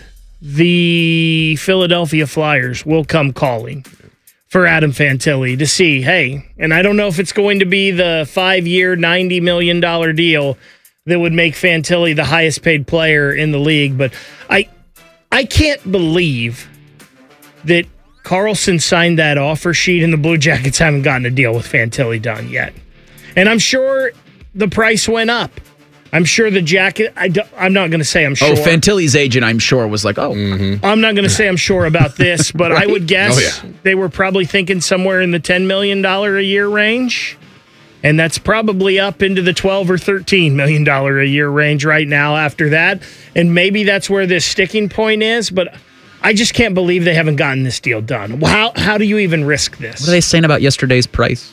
the Philadelphia Flyers will come calling for Adam Fantilli to see, hey, and I don't know if it's going to be the five-year, ninety million dollars deal that would make Fantilli the highest paid player in the league, but I I can't believe that Carlson signed that offer sheet and the Blue Jackets haven't gotten a deal with Fantilli done yet. And I'm sure the price went up. I'm sure the jacket, I do, I'm not going to say I'm sure. Oh, Fantilli's agent, I'm sure, was like, oh. Mm-hmm. I'm not going to say I'm sure about this, but right? I would guess oh, yeah. they were probably thinking somewhere in the ten million dollars a year range. And that's probably up into the twelve or thirteen million dollars a year range right now after that. And maybe that's where this sticking point is, but I just can't believe they haven't gotten this deal done. How how do you even risk this? What are they saying about yesterday's price?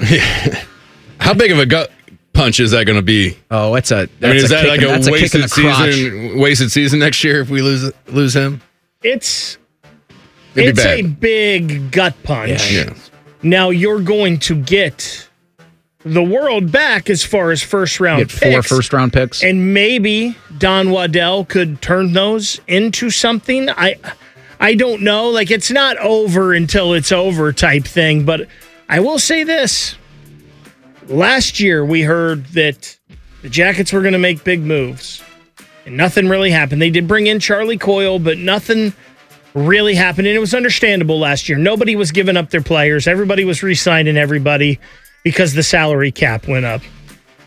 How big of a gut punch is that going to be? Oh, it's a. That's I mean, is a that like in, a wasted a season? Wasted season next year if we lose lose him? It's It'd it's a big gut punch. Yeah, yeah. Now you're going to get the world back as far as first round Get four picks. first round picks. And maybe Don Waddell could turn those into something. I I don't know. Like, it's not over until it's over type thing. But I will say this. Last year, we heard that the Jackets were going to make big moves. And nothing really happened. They did bring in Charlie Coyle, but nothing really happened. And it was understandable last year. Nobody was giving up their players. Everybody was re-signing everybody because the salary cap went up.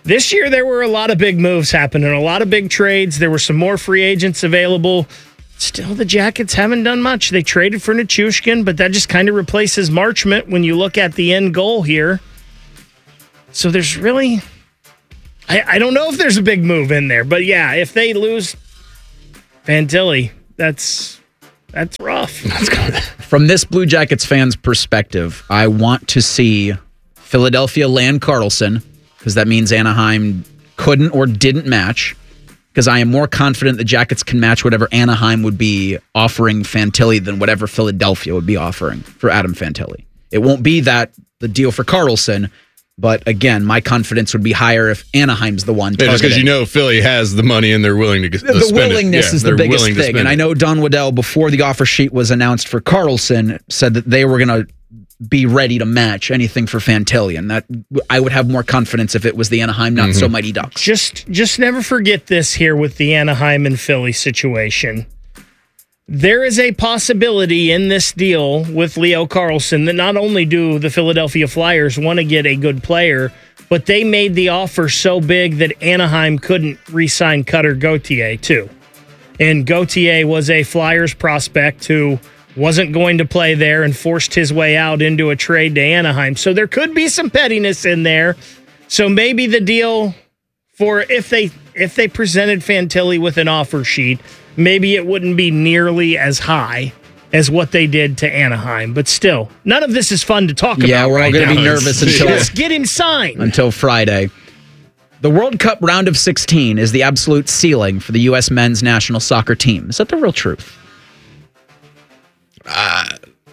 This year, there were a lot of big moves happening, a lot of big trades. There were some more free agents available. Still, the Jackets haven't done much. They traded for Nichushkin, but that just kind of replaces Marchment when you look at the end goal here. So there's really... I, I don't know if there's a big move in there, but yeah, if they lose Fantilli, that's that's rough. From this Blue Jackets fan's perspective, I want to see Philadelphia land Karlsson, because that means Anaheim couldn't or didn't match, because I am more confident the Jackets can match whatever Anaheim would be offering Fantilli than whatever Philadelphia would be offering for Adam Fantilli. It won't be that the deal for Karlsson, but again, my confidence would be higher if Anaheim's the one yeah, targeting. just because you know Philly has the money and they're willing to, to the spend willingness it. Yeah, is the they're biggest willing to thing. spend And it. I know Don Waddell, before the offer sheet was announced for Karlsson, said that they were going to be ready to match anything for Fantilli, and that I would have more confidence if it was the Anaheim, not Mm-hmm. so mighty Ducks. Just, just never forget this here with the Anaheim and Philly situation. There is a possibility in this deal with Leo Karlsson that not only do the Philadelphia Flyers want to get a good player, but they made the offer so big that Anaheim couldn't re-sign Cutter Gauthier too. And Gauthier was a Flyers prospect who wasn't going to play there and forced his way out into a trade to Anaheim. So there could be some pettiness in there. So maybe the deal for if they if they presented Fantilli with an offer sheet, maybe it wouldn't be nearly as high as what they did to Anaheim. But still, none of this is fun to talk Yeah, about we're all right gonna now. be nervous until- Just get him signed. Until Friday. The World Cup round of sixteen is the absolute ceiling for the U S men's national soccer team. Is that the real truth? Uh,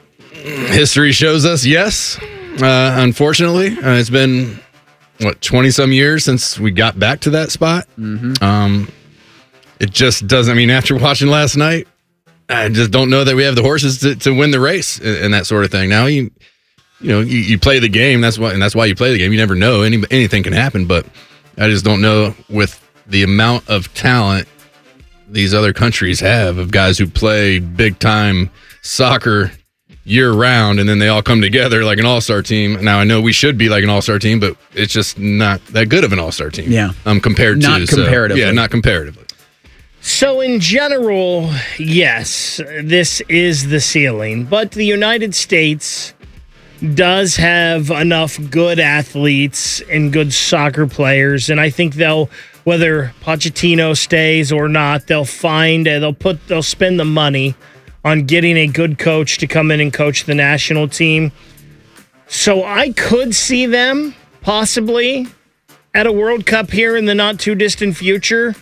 history shows us yes. Uh, unfortunately, uh, it's been what twenty some years since we got back to that spot. Mm-hmm. Um, it just doesn't. I mean, after watching last night, I just don't know that we have the horses to, to win the race and, and that sort of thing. Now you, you know, you, you play the game. That's why, and that's why you play the game. You never know. Any anything can happen, but I just don't know with the amount of talent these other countries have of guys who play big time soccer year round, and then they all come together like an all-star team. Now I know we should be like an all-star team, but it's just not that good of an all-star team. Yeah. Um, compared Not to so, comparatively. yeah, not comparatively. So in general, yes, this is the ceiling, but the United States does have enough good athletes and good soccer players, and I think they'll, whether Pochettino stays or not, they'll find, uh, they'll put, they'll spend the money on getting a good coach to come in and coach the national team. So I could see them possibly at a World Cup here in the not too distant future,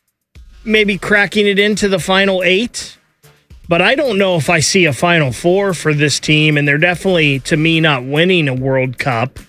maybe cracking it into the final eight. But I don't know if I see a Final Four for this team, and they're definitely, to me, not winning a World Cup.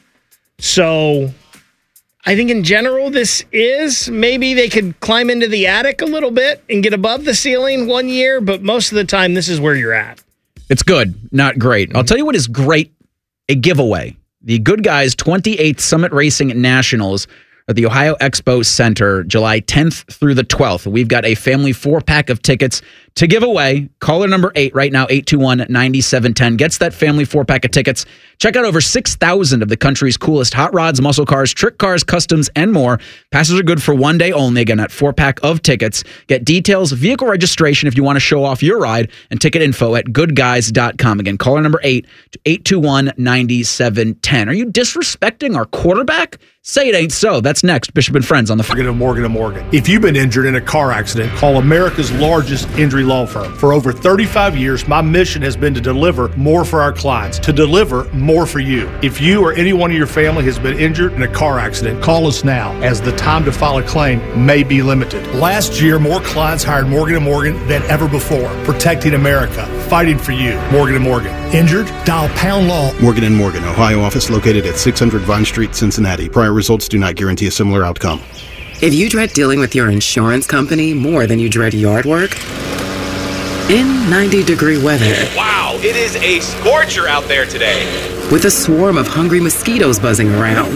So I think in general this is, maybe they could climb into the attic a little bit and get above the ceiling one year, but most of the time this is where you're at. It's good, not great. I'll tell you what is great, a giveaway. The Good Guys twenty-eighth Summit Racing Nationals at the Ohio Expo Center, July tenth through the twelfth. We've got a family four-pack of tickets to give away. Caller number eight right now, eight two one, nine seven one zero, gets that family four-pack of tickets. Check out over six thousand of the country's coolest hot rods, muscle cars, trick cars, customs, and more. Passes are good for one day only. Again, that four-pack of tickets. Get details, vehicle registration if you want to show off your ride, and ticket info at good guys dot com. Again, caller number eight to eight two one, nine seven one zero. Are you disrespecting our quarterback? Say it ain't so. That's next. Bishop and Friends on the Morgan and Morgan and Morgan. If you've been injured in a car accident, call America's largest injury law firm. For over thirty-five years, my mission has been to deliver more for our clients, to deliver more for you. If you or anyone in your family has been injured in a car accident, call us now, as the time to file a claim may be limited. Last year, more clients hired Morgan and Morgan than ever before, protecting America, fighting for you. Morgan and Morgan. Injured? Dial pound law. Morgan and Morgan, Ohio office located at six hundred Vine Street, Cincinnati. Prior results do not guarantee a similar outcome. If you dread dealing with your insurance company more than you dread yard work, in ninety degree weather, Wow, it is a scorcher out there today. with a swarm of hungry mosquitoes buzzing around,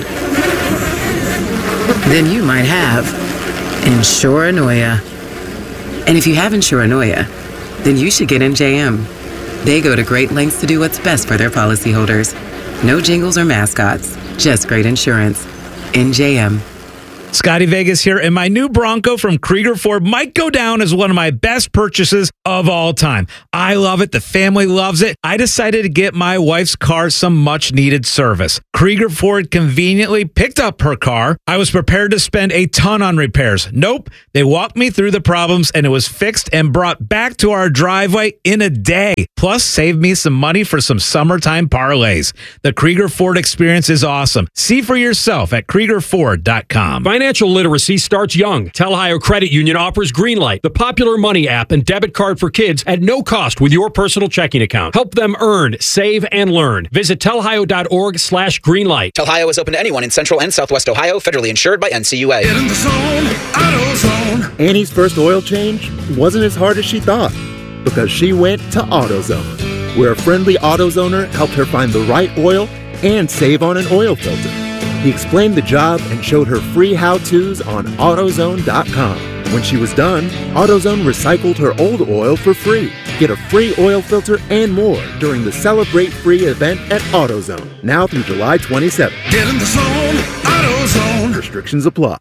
then you might have Insuranoia. And if you have Insuranoia, then you should get N J M. They go to great lengths to do what's best for their policyholders. No jingles or mascots, just great insurance. N J M. Scotty Vegas here, and my new Bronco from Krieger Ford might go down as one of my best purchases of all time. I love it. The family loves it. I decided to get my wife's car some much-needed service. Krieger Ford conveniently picked up her car. I was prepared to spend a ton on repairs. Nope. They walked me through the problems, and it was fixed and brought back to our driveway in a day. Plus, saved me some money for some summertime parlays. The Krieger Ford experience is awesome. See for yourself at Krieger Ford dot com. Financial literacy starts young. Tel-Ohio Credit Union offers Greenlight, the popular money app and debit card for kids at no cost with your personal checking account. Help them earn, save, and learn. Visit telhio.org slash greenlight. Tel-Ohio is open to anyone in Central and Southwest Ohio, federally insured by N C U A. Get in the zone, AutoZone. Annie's first oil change wasn't as hard as she thought because she went to AutoZone, where a friendly AutoZoner helped her find the right oil and save on an oil filter. He explained the job and showed her free how-tos on AutoZone dot com. When she was done, AutoZone recycled her old oil for free. Get a free oil filter and more during the Celebrate Free event at AutoZone, now through July twenty-seventh. Get in the zone, AutoZone. Restrictions apply.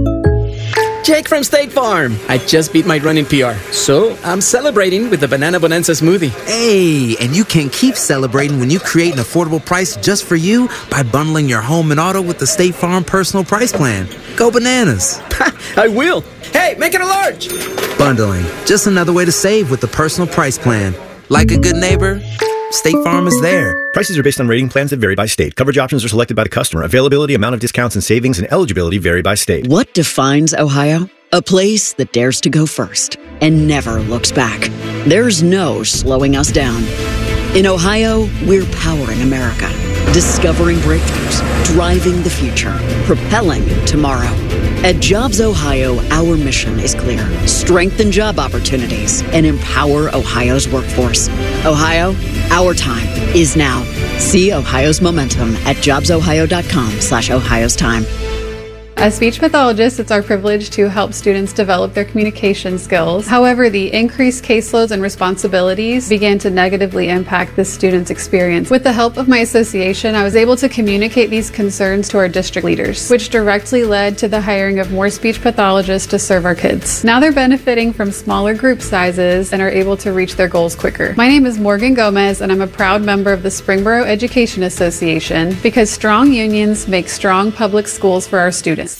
Jake from State Farm. I just beat my running P R, so I'm celebrating with the Banana Bonanza smoothie. Hey, and you can keep celebrating when you create an affordable price just for you by bundling your home and auto with the State Farm Personal Price Plan. Go bananas. I will. Hey, make it a large. Bundling, just another way to save with the Personal Price Plan. Like a good neighbor, State Farm is there. Prices are based on rating plans that vary by state. Coverage options are selected by the customer. Availability, amount of discounts and savings, and eligibility vary by state. What defines Ohio? A place that dares to go first and never looks back. There's no slowing us down. In Ohio, we're powering America, discovering breakthroughs, driving the future, propelling tomorrow. At Jobs Ohio, our mission is clear. Strengthen job opportunities and empower Ohio's workforce. Ohio, our time is now. See Ohio's momentum at jobsohio.com slash Ohio's time. As speech pathologists, it's our privilege to help students develop their communication skills. However, the increased caseloads and responsibilities began to negatively impact the student's experience. With the help of my association, I was able to communicate these concerns to our district leaders, which directly led to the hiring of more speech pathologists to serve our kids. Now they're benefiting from smaller group sizes and are able to reach their goals quicker. My name is Morgan Gomez, and I'm a proud member of the Springboro Education Association because strong unions make strong public schools for our students.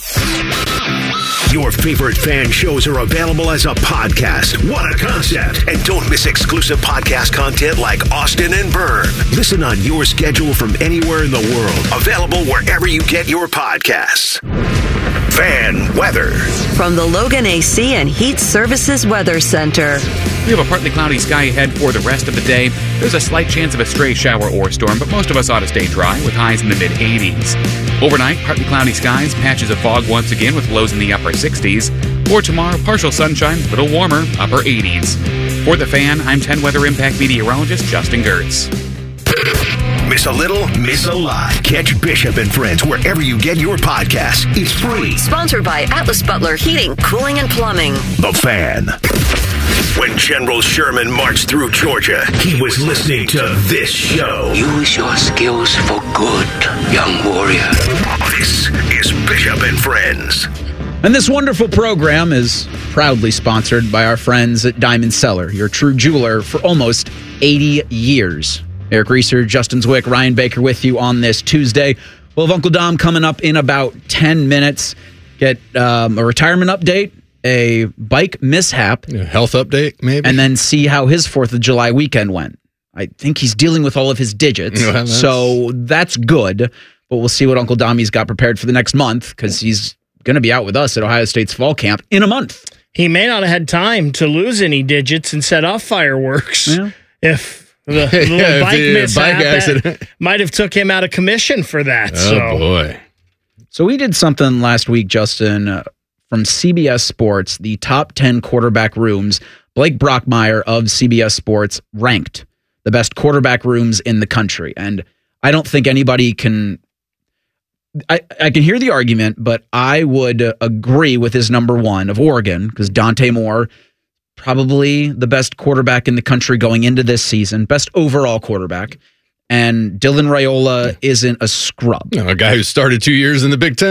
Your favorite fan shows are available as a podcast. What a concept. And don't miss exclusive podcast content like Austin and Byrne. Listen on your schedule from anywhere in the world. Available wherever you get your podcasts. Fan weather. From the Logan A C and Heat Services Weather Center. We have a partly cloudy sky ahead for the rest of the day. There's a slight chance of a stray shower or storm, but most of us ought to stay dry with highs in the mid eighties. Overnight, partly cloudy skies, patches of fog once again with lows in the upper sixties. For tomorrow, partial sunshine, a little warmer, upper eighties. For the Fan, I'm ten Weather Impact meteorologist Justin Gertz. Miss a little, miss a lot. Catch Bishop and Friends wherever you get your podcasts. It's free. Sponsored by Atlas Butler Heating, Cooling, and Plumbing. The Fan. When General Sherman marched through Georgia, he was listening to this show. Use your skills for good, young warrior. This is Bishop and Friends. And this wonderful program is proudly sponsored by our friends at Diamond Cellar, your true jeweler for almost eighty years. Eric Reeser, Justin Zwick, Ryan Baker with you on this Tuesday. We'll have Uncle Dom coming up in about ten minutes. Get um, a retirement update, a bike mishap. A health update, maybe. And then see how his fourth of July weekend went. I think he's dealing with all of his digits, well, that's... so that's good. But we'll see what Uncle Dommy's got prepared for the next month because he's going to be out with us at Ohio State's fall camp in a month. He may not have had time to lose any digits and set off fireworks yeah. if the little yeah, bike the, mishap bike accident might have took him out of commission for that. Oh, so. boy. So we did something last week, Justin, uh, from C B S Sports, the top ten quarterback rooms. Blake Brockmeyer of C B S Sports ranked the best quarterback rooms in the country. And I don't think anybody can... I, I can hear the argument, but I would uh, agree with his number one of Oregon, because Dante Moore, probably the best quarterback in the country going into this season, best overall quarterback. And Dylan Raiola isn't a scrub. No, a guy who started two years in the Big Ten.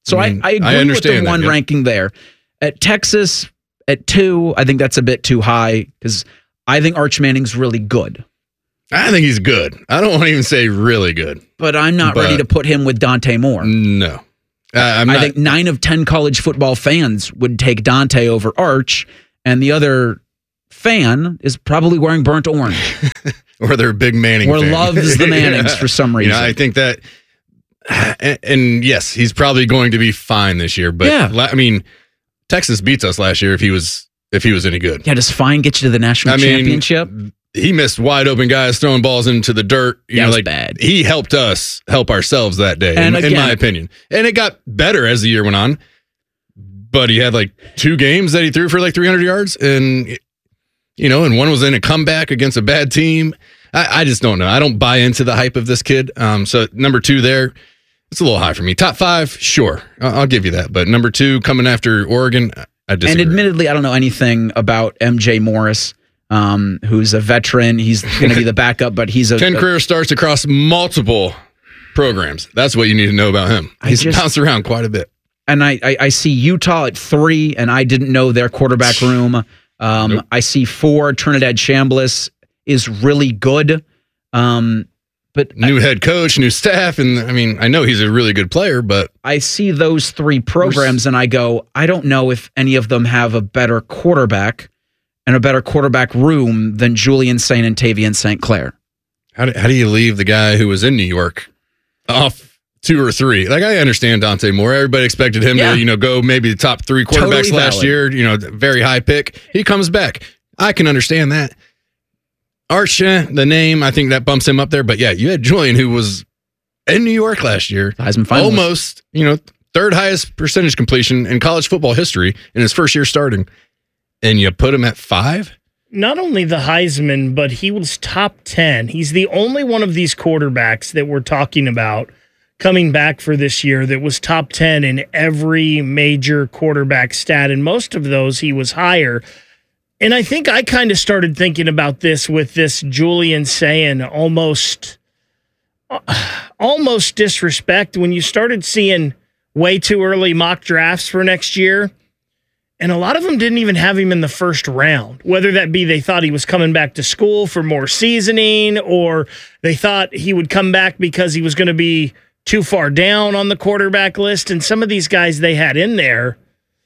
So I, I, mean, I agree I understand with the one that, yeah. ranking there. At Texas, at two, I think that's a bit too high because I think Arch Manning's really good. I think he's good. I don't want to even say really good. But I'm not But- ready to put him with Dante Moore. No. Uh, I'm I not, think nine of ten college football fans would take Dante over Arch, and the other fan is probably wearing burnt orange. or they're a big Manning Or fan. loves the Mannings Yeah. for some You reason. know, I think that, and, and yes, he's probably going to be fine this year. But Yeah. la- I mean, Texas beats us last year if he was if he was any good. Yeah, does fine get you to the national I mean, championship? He missed wide open guys throwing balls into the dirt. You That know, was like bad. He helped us help ourselves that day, And in, in again- my opinion. And it got better as the year went on. But he had like two games that he threw for like three hundred yards, and you know, and one was in a comeback against a bad team. I, I just don't know. I don't buy into the hype of this kid. Um, so number two there, it's a little high for me. Top five, sure, I'll, I'll give you that. But number two, coming after Oregon, I disagree. And admittedly, I don't know anything about M J Morris, um, who's a veteran. He's going to be the backup, but he's a ten a- career starts across multiple programs. That's what you need to know about him. I He's just- bounced around quite a bit. And I, I, I see Utah at three, and I didn't know their quarterback room. Um, Nope. I see four. Trinidad Chambliss is really good. Um, but New head coach, new staff, and I mean, I know he's a really good player, but I see those three programs, and I go, I don't know if any of them have a better quarterback and a better quarterback room than Julian Saint and Tavian Saint Clair. how do, how do you leave the guy who was in New York off two or three? Like, I understand Dante Moore. Everybody expected him Yeah. to, you know, go maybe the top three quarterbacks Totally last valid. year, you know, very high pick. He comes back. I can understand that. Arch, eh, the name, I think that bumps him up there. But yeah, you had Julian, who was in New York last year, Heisman finalist. almost, you know, third highest percentage completion in college football history in his first year starting. And you put him at five? Not only the Heisman, but he was top ten. He's the only one of these quarterbacks that we're talking about coming back for this year that was top ten in every major quarterback stat. And most of those, he was higher. And I think I kind of started thinking about this with this Julian saying almost, almost disrespect when you started seeing way too early mock drafts for next year. And a lot of them didn't even have him in the first round, whether that be they thought he was coming back to school for more seasoning, or they thought he would come back because he was going to be too far down on the quarterback list. And some of these guys they had in there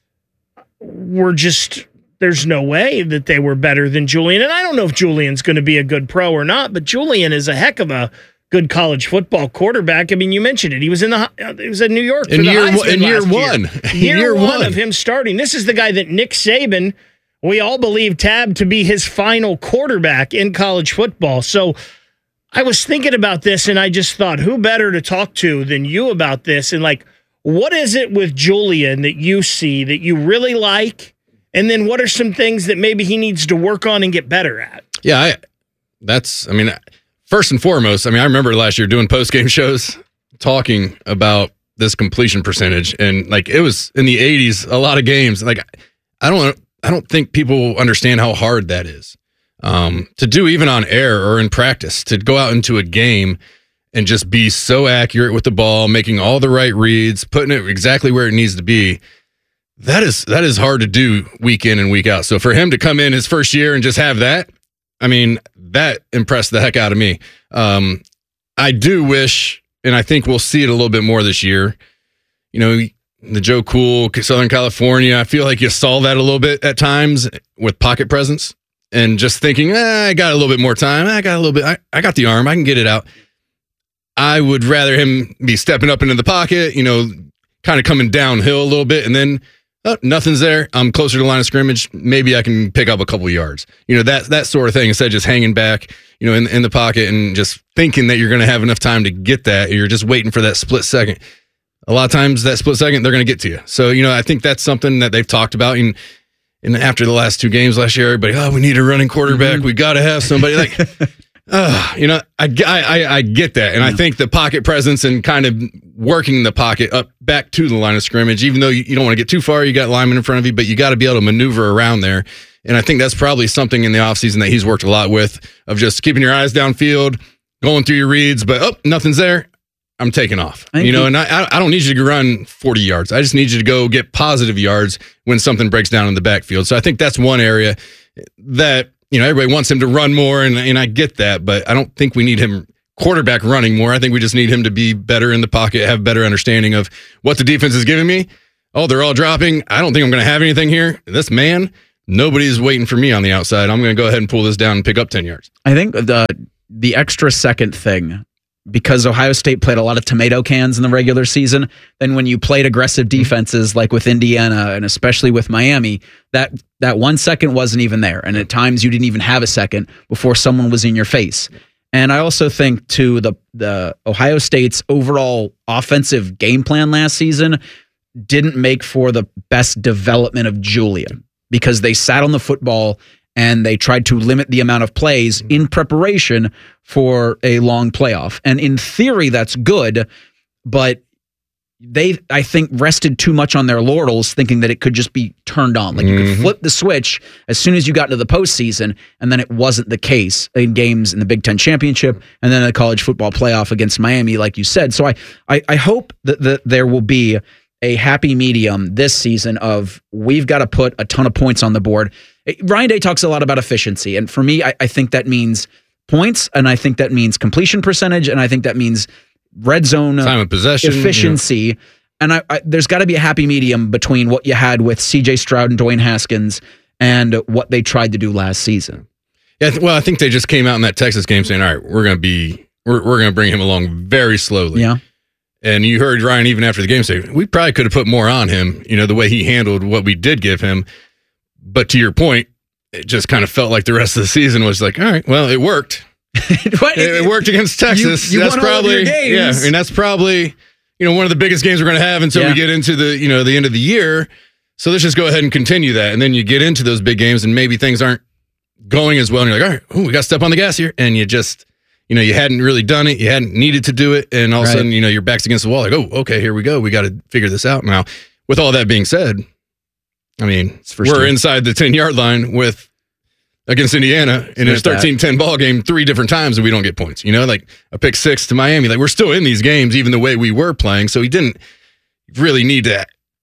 were just, there's no way that they were better than Julian. And I don't know if Julian's going to be a good pro or not, but Julian is a heck of a good college football quarterback. I mean, you mentioned it. He was in the he was in New York for In the year Heisman one- in year last one. Year, Year one, one. of him starting. This is the guy that Nick Saban, we all believe, tabbed to be his final quarterback in college football. So I was thinking about this, and I just thought, who better to talk to than you about this? And like, what is it with Julian that you see that you really like? And then what are some things that maybe he needs to work on and get better at? Yeah, I, that's, I mean, first and foremost, I mean, I remember last year doing post-game shows talking about this completion percentage, and like it was in the eighties, a lot of games. Like, I don't, I don't think people understand how hard that is um, to do, even on air or in practice, to go out into a game and just be so accurate with the ball, making all the right reads, putting it exactly where it needs to be. That is that is hard to do week in and week out. So for him to come in his first year and just have that, I mean, that impressed the heck out of me. Um, I do wish, and I think we'll see it a little bit more this year. You know, the Joe Cool, Southern California, I feel like you saw that a little bit at times with pocket presence and just thinking, eh, I got a little bit more time. I got a little bit, I, I got the arm. I can get it out. I would rather him be stepping up into the pocket, you know, kind of coming downhill a little bit, and then oh, nothing's there. I'm closer to the line of scrimmage. Maybe I can pick up a couple of yards. You know, that that sort of thing, instead of just hanging back, you know, in, in the pocket and just thinking that you're going to have enough time to get that. You're just waiting for that split second. A lot of times that split second, they're going to get to you. So, you know, I think that's something that they've talked about. And, and after the last two games last year, everybody, oh, we need a running quarterback. Mm-hmm. We got to have somebody like, uh, you know, I, I, I get that. And yeah. I think the pocket presence and kind of working the pocket up back to the line of scrimmage, even though you, you don't want to get too far, you got linemen in front of you, but you got to be able to maneuver around there. And I think that's probably something in the offseason that he's worked a lot with, of just keeping your eyes downfield, going through your reads, but oh, nothing's there. I'm taking off. You know, he, and I I don't need you to run forty yards. I just need you to go get positive yards when something breaks down in the backfield. So I think that's one area that, you know, everybody wants him to run more, and, and I get that, but I don't think we need him quarterback running more. I think we just need him to be better in the pocket, have better understanding of what the defense is giving me. Oh, they're all dropping. I don't think I'm going to have anything here. This man, nobody's waiting for me on the outside. I'm going to go ahead and pull this down and pick up ten yards. I think the the extra second thing, because Ohio State played a lot of tomato cans in the regular season, then when you played aggressive defenses like with Indiana and especially with Miami, that that one second wasn't even there. And at times you didn't even have a second before someone was in your face. And I also think, too, the the Ohio State's overall offensive game plan last season didn't make for the best development of Julian, because they sat on the football and they tried to limit the amount of plays in preparation for a long playoff. And in theory, that's good, but they, I think, rested too much on their laurels, thinking that it could just be turned on. Like, you could flip the switch as soon as you got into the postseason, and then it wasn't the case in games in the Big Ten Championship and then the college football playoff against Miami, like you said. So I, I, I hope that, that there will be a happy medium this season of, we've got to put a ton of points on the board. Ryan Day talks a lot about efficiency, and for me, I, I think that means points, and I think that means completion percentage, and I think that means red zone time of possession, efficiency. Yeah. And I, I, there's got to be a happy medium between what you had with C J Stroud and Dwayne Haskins and what they tried to do last season. Yeah, well, I think they just came out in that Texas game saying, all right, we're going to be, we're, we're going to bring him along very slowly. Yeah. And you heard Ryan even after the game say, we probably could have put more on him, you know, the way he handled what we did give him. But to your point, it just kind of felt like the rest of the season was like, all right, well, it worked. it, it worked against Texas. You, you that's won probably, all of your games. yeah, and that's probably, you know, one of the biggest games we're going to have until yeah. we get into the, you know, the end of the year. So let's just go ahead and continue that. And then you get into those big games and maybe things aren't going as well. And you're like, all right, ooh, we got to step on the gas here. And you just, you know, you hadn't really done it. You hadn't needed to do it. And all of a sudden, you know, your back's against the wall. Like, oh, okay, here we go. We got to figure this out. Now, with all that being said, I mean, we're time. inside the ten-yard line with against Indiana in a thirteen ten ball game three different times and we don't get points. You know, like a pick six to Miami. Like, we're still in these games even the way we were playing. So he didn't really need to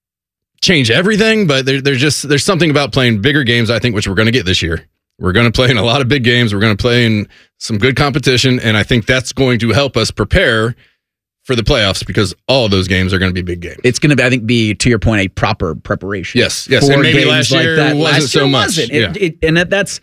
change everything, but there, there's just there's something about playing bigger games, I think, which we're going to get this year. We're going to play in a lot of big games. We're going to play in some good competition, and I think that's going to help us prepare for the playoffs because all of those games are going to be big games. It's going to be, I think, be, to your point, a proper preparation. Yes, yes. And maybe last year like wasn't last so year much. Wasn't. Yeah. It, it, and that, that's...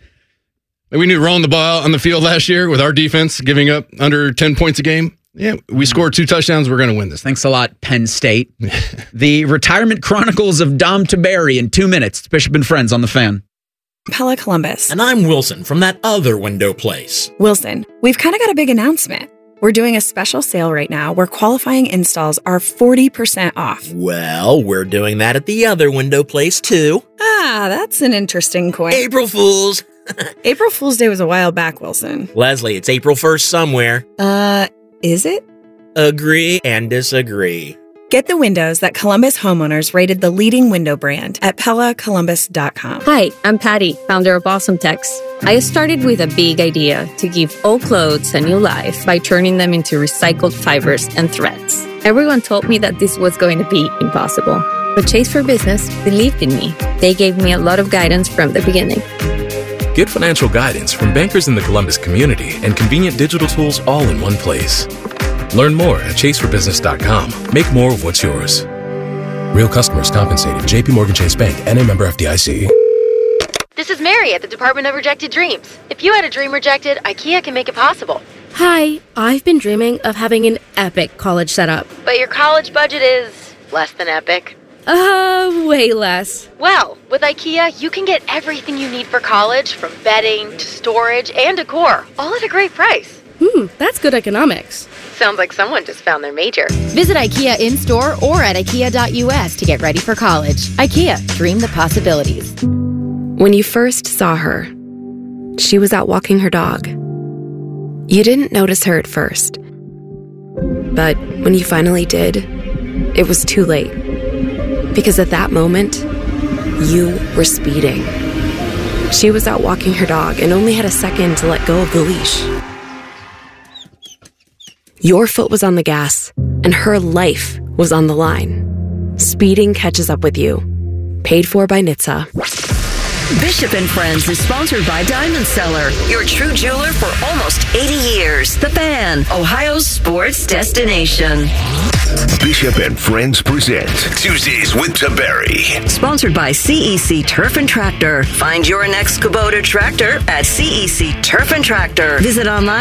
We knew rolling the ball on the field last year with our defense giving up under ten points a game. Yeah, we scored two touchdowns. We're going to win this. Thanks a lot, Penn State. The Retirement Chronicles of Dom Tiberi in two minutes. It's Bishop and Friends on the Fan. Pella Columbus. And I'm Wilson from that other window place. Wilson, we've kind of got a big announcement. We're doing a special sale right now where qualifying installs are forty percent off. Well, we're doing that at the other window place too. Ah, that's an interesting coin. April Fools. April Fool's Day was a while back, Wilson. Leslie, it's April first somewhere. Uh, is it? Agree and disagree. Get the windows that Columbus homeowners rated the leading window brand at Pella Columbus dot com. Hi, I'm Patty, founder of Awesome Tex. I started with a big idea to give old clothes a new life by turning them into recycled fibers and threads. Everyone told me that this was going to be impossible. But Chase for Business believed in me. They gave me a lot of guidance from the beginning. Get financial guidance from bankers in the Columbus community and convenient digital tools all in one place. Learn more at chase for business dot com. Make more of what's yours. Real customers compensated. J P Morgan Chase Bank, N A member F D I C. This is Mary at the Department of Rejected Dreams. If you had a dream rejected, IKEA can make it possible. Hi, I've been dreaming of having an epic college setup. But your college budget is less than epic. Uh, way less. Well, with IKEA, you can get everything you need for college, from bedding to storage and decor, all at a great price. Hmm, that's good economics. Sounds like someone just found their major. Visit IKEA in-store or at ikea dot u s to get ready for college. IKEA, dream the possibilities. When you first saw her, she was out walking her dog. You didn't notice her at first. But when you finally did, it was too late. Because at that moment, you were speeding. She was out walking her dog and only had a second to let go of the leash. Your foot was on the gas, and her life was on the line. Speeding catches up with you. Paid for by N H T S A. Bishop and Friends is sponsored by Diamond Seller, your true jeweler for almost eighty years. The Fan, Ohio's sports destination. Bishop and Friends present Tuesdays with Taberry. Sponsored by C E C Turf and Tractor. Find your next Kubota tractor at C E C Turf and Tractor. Visit online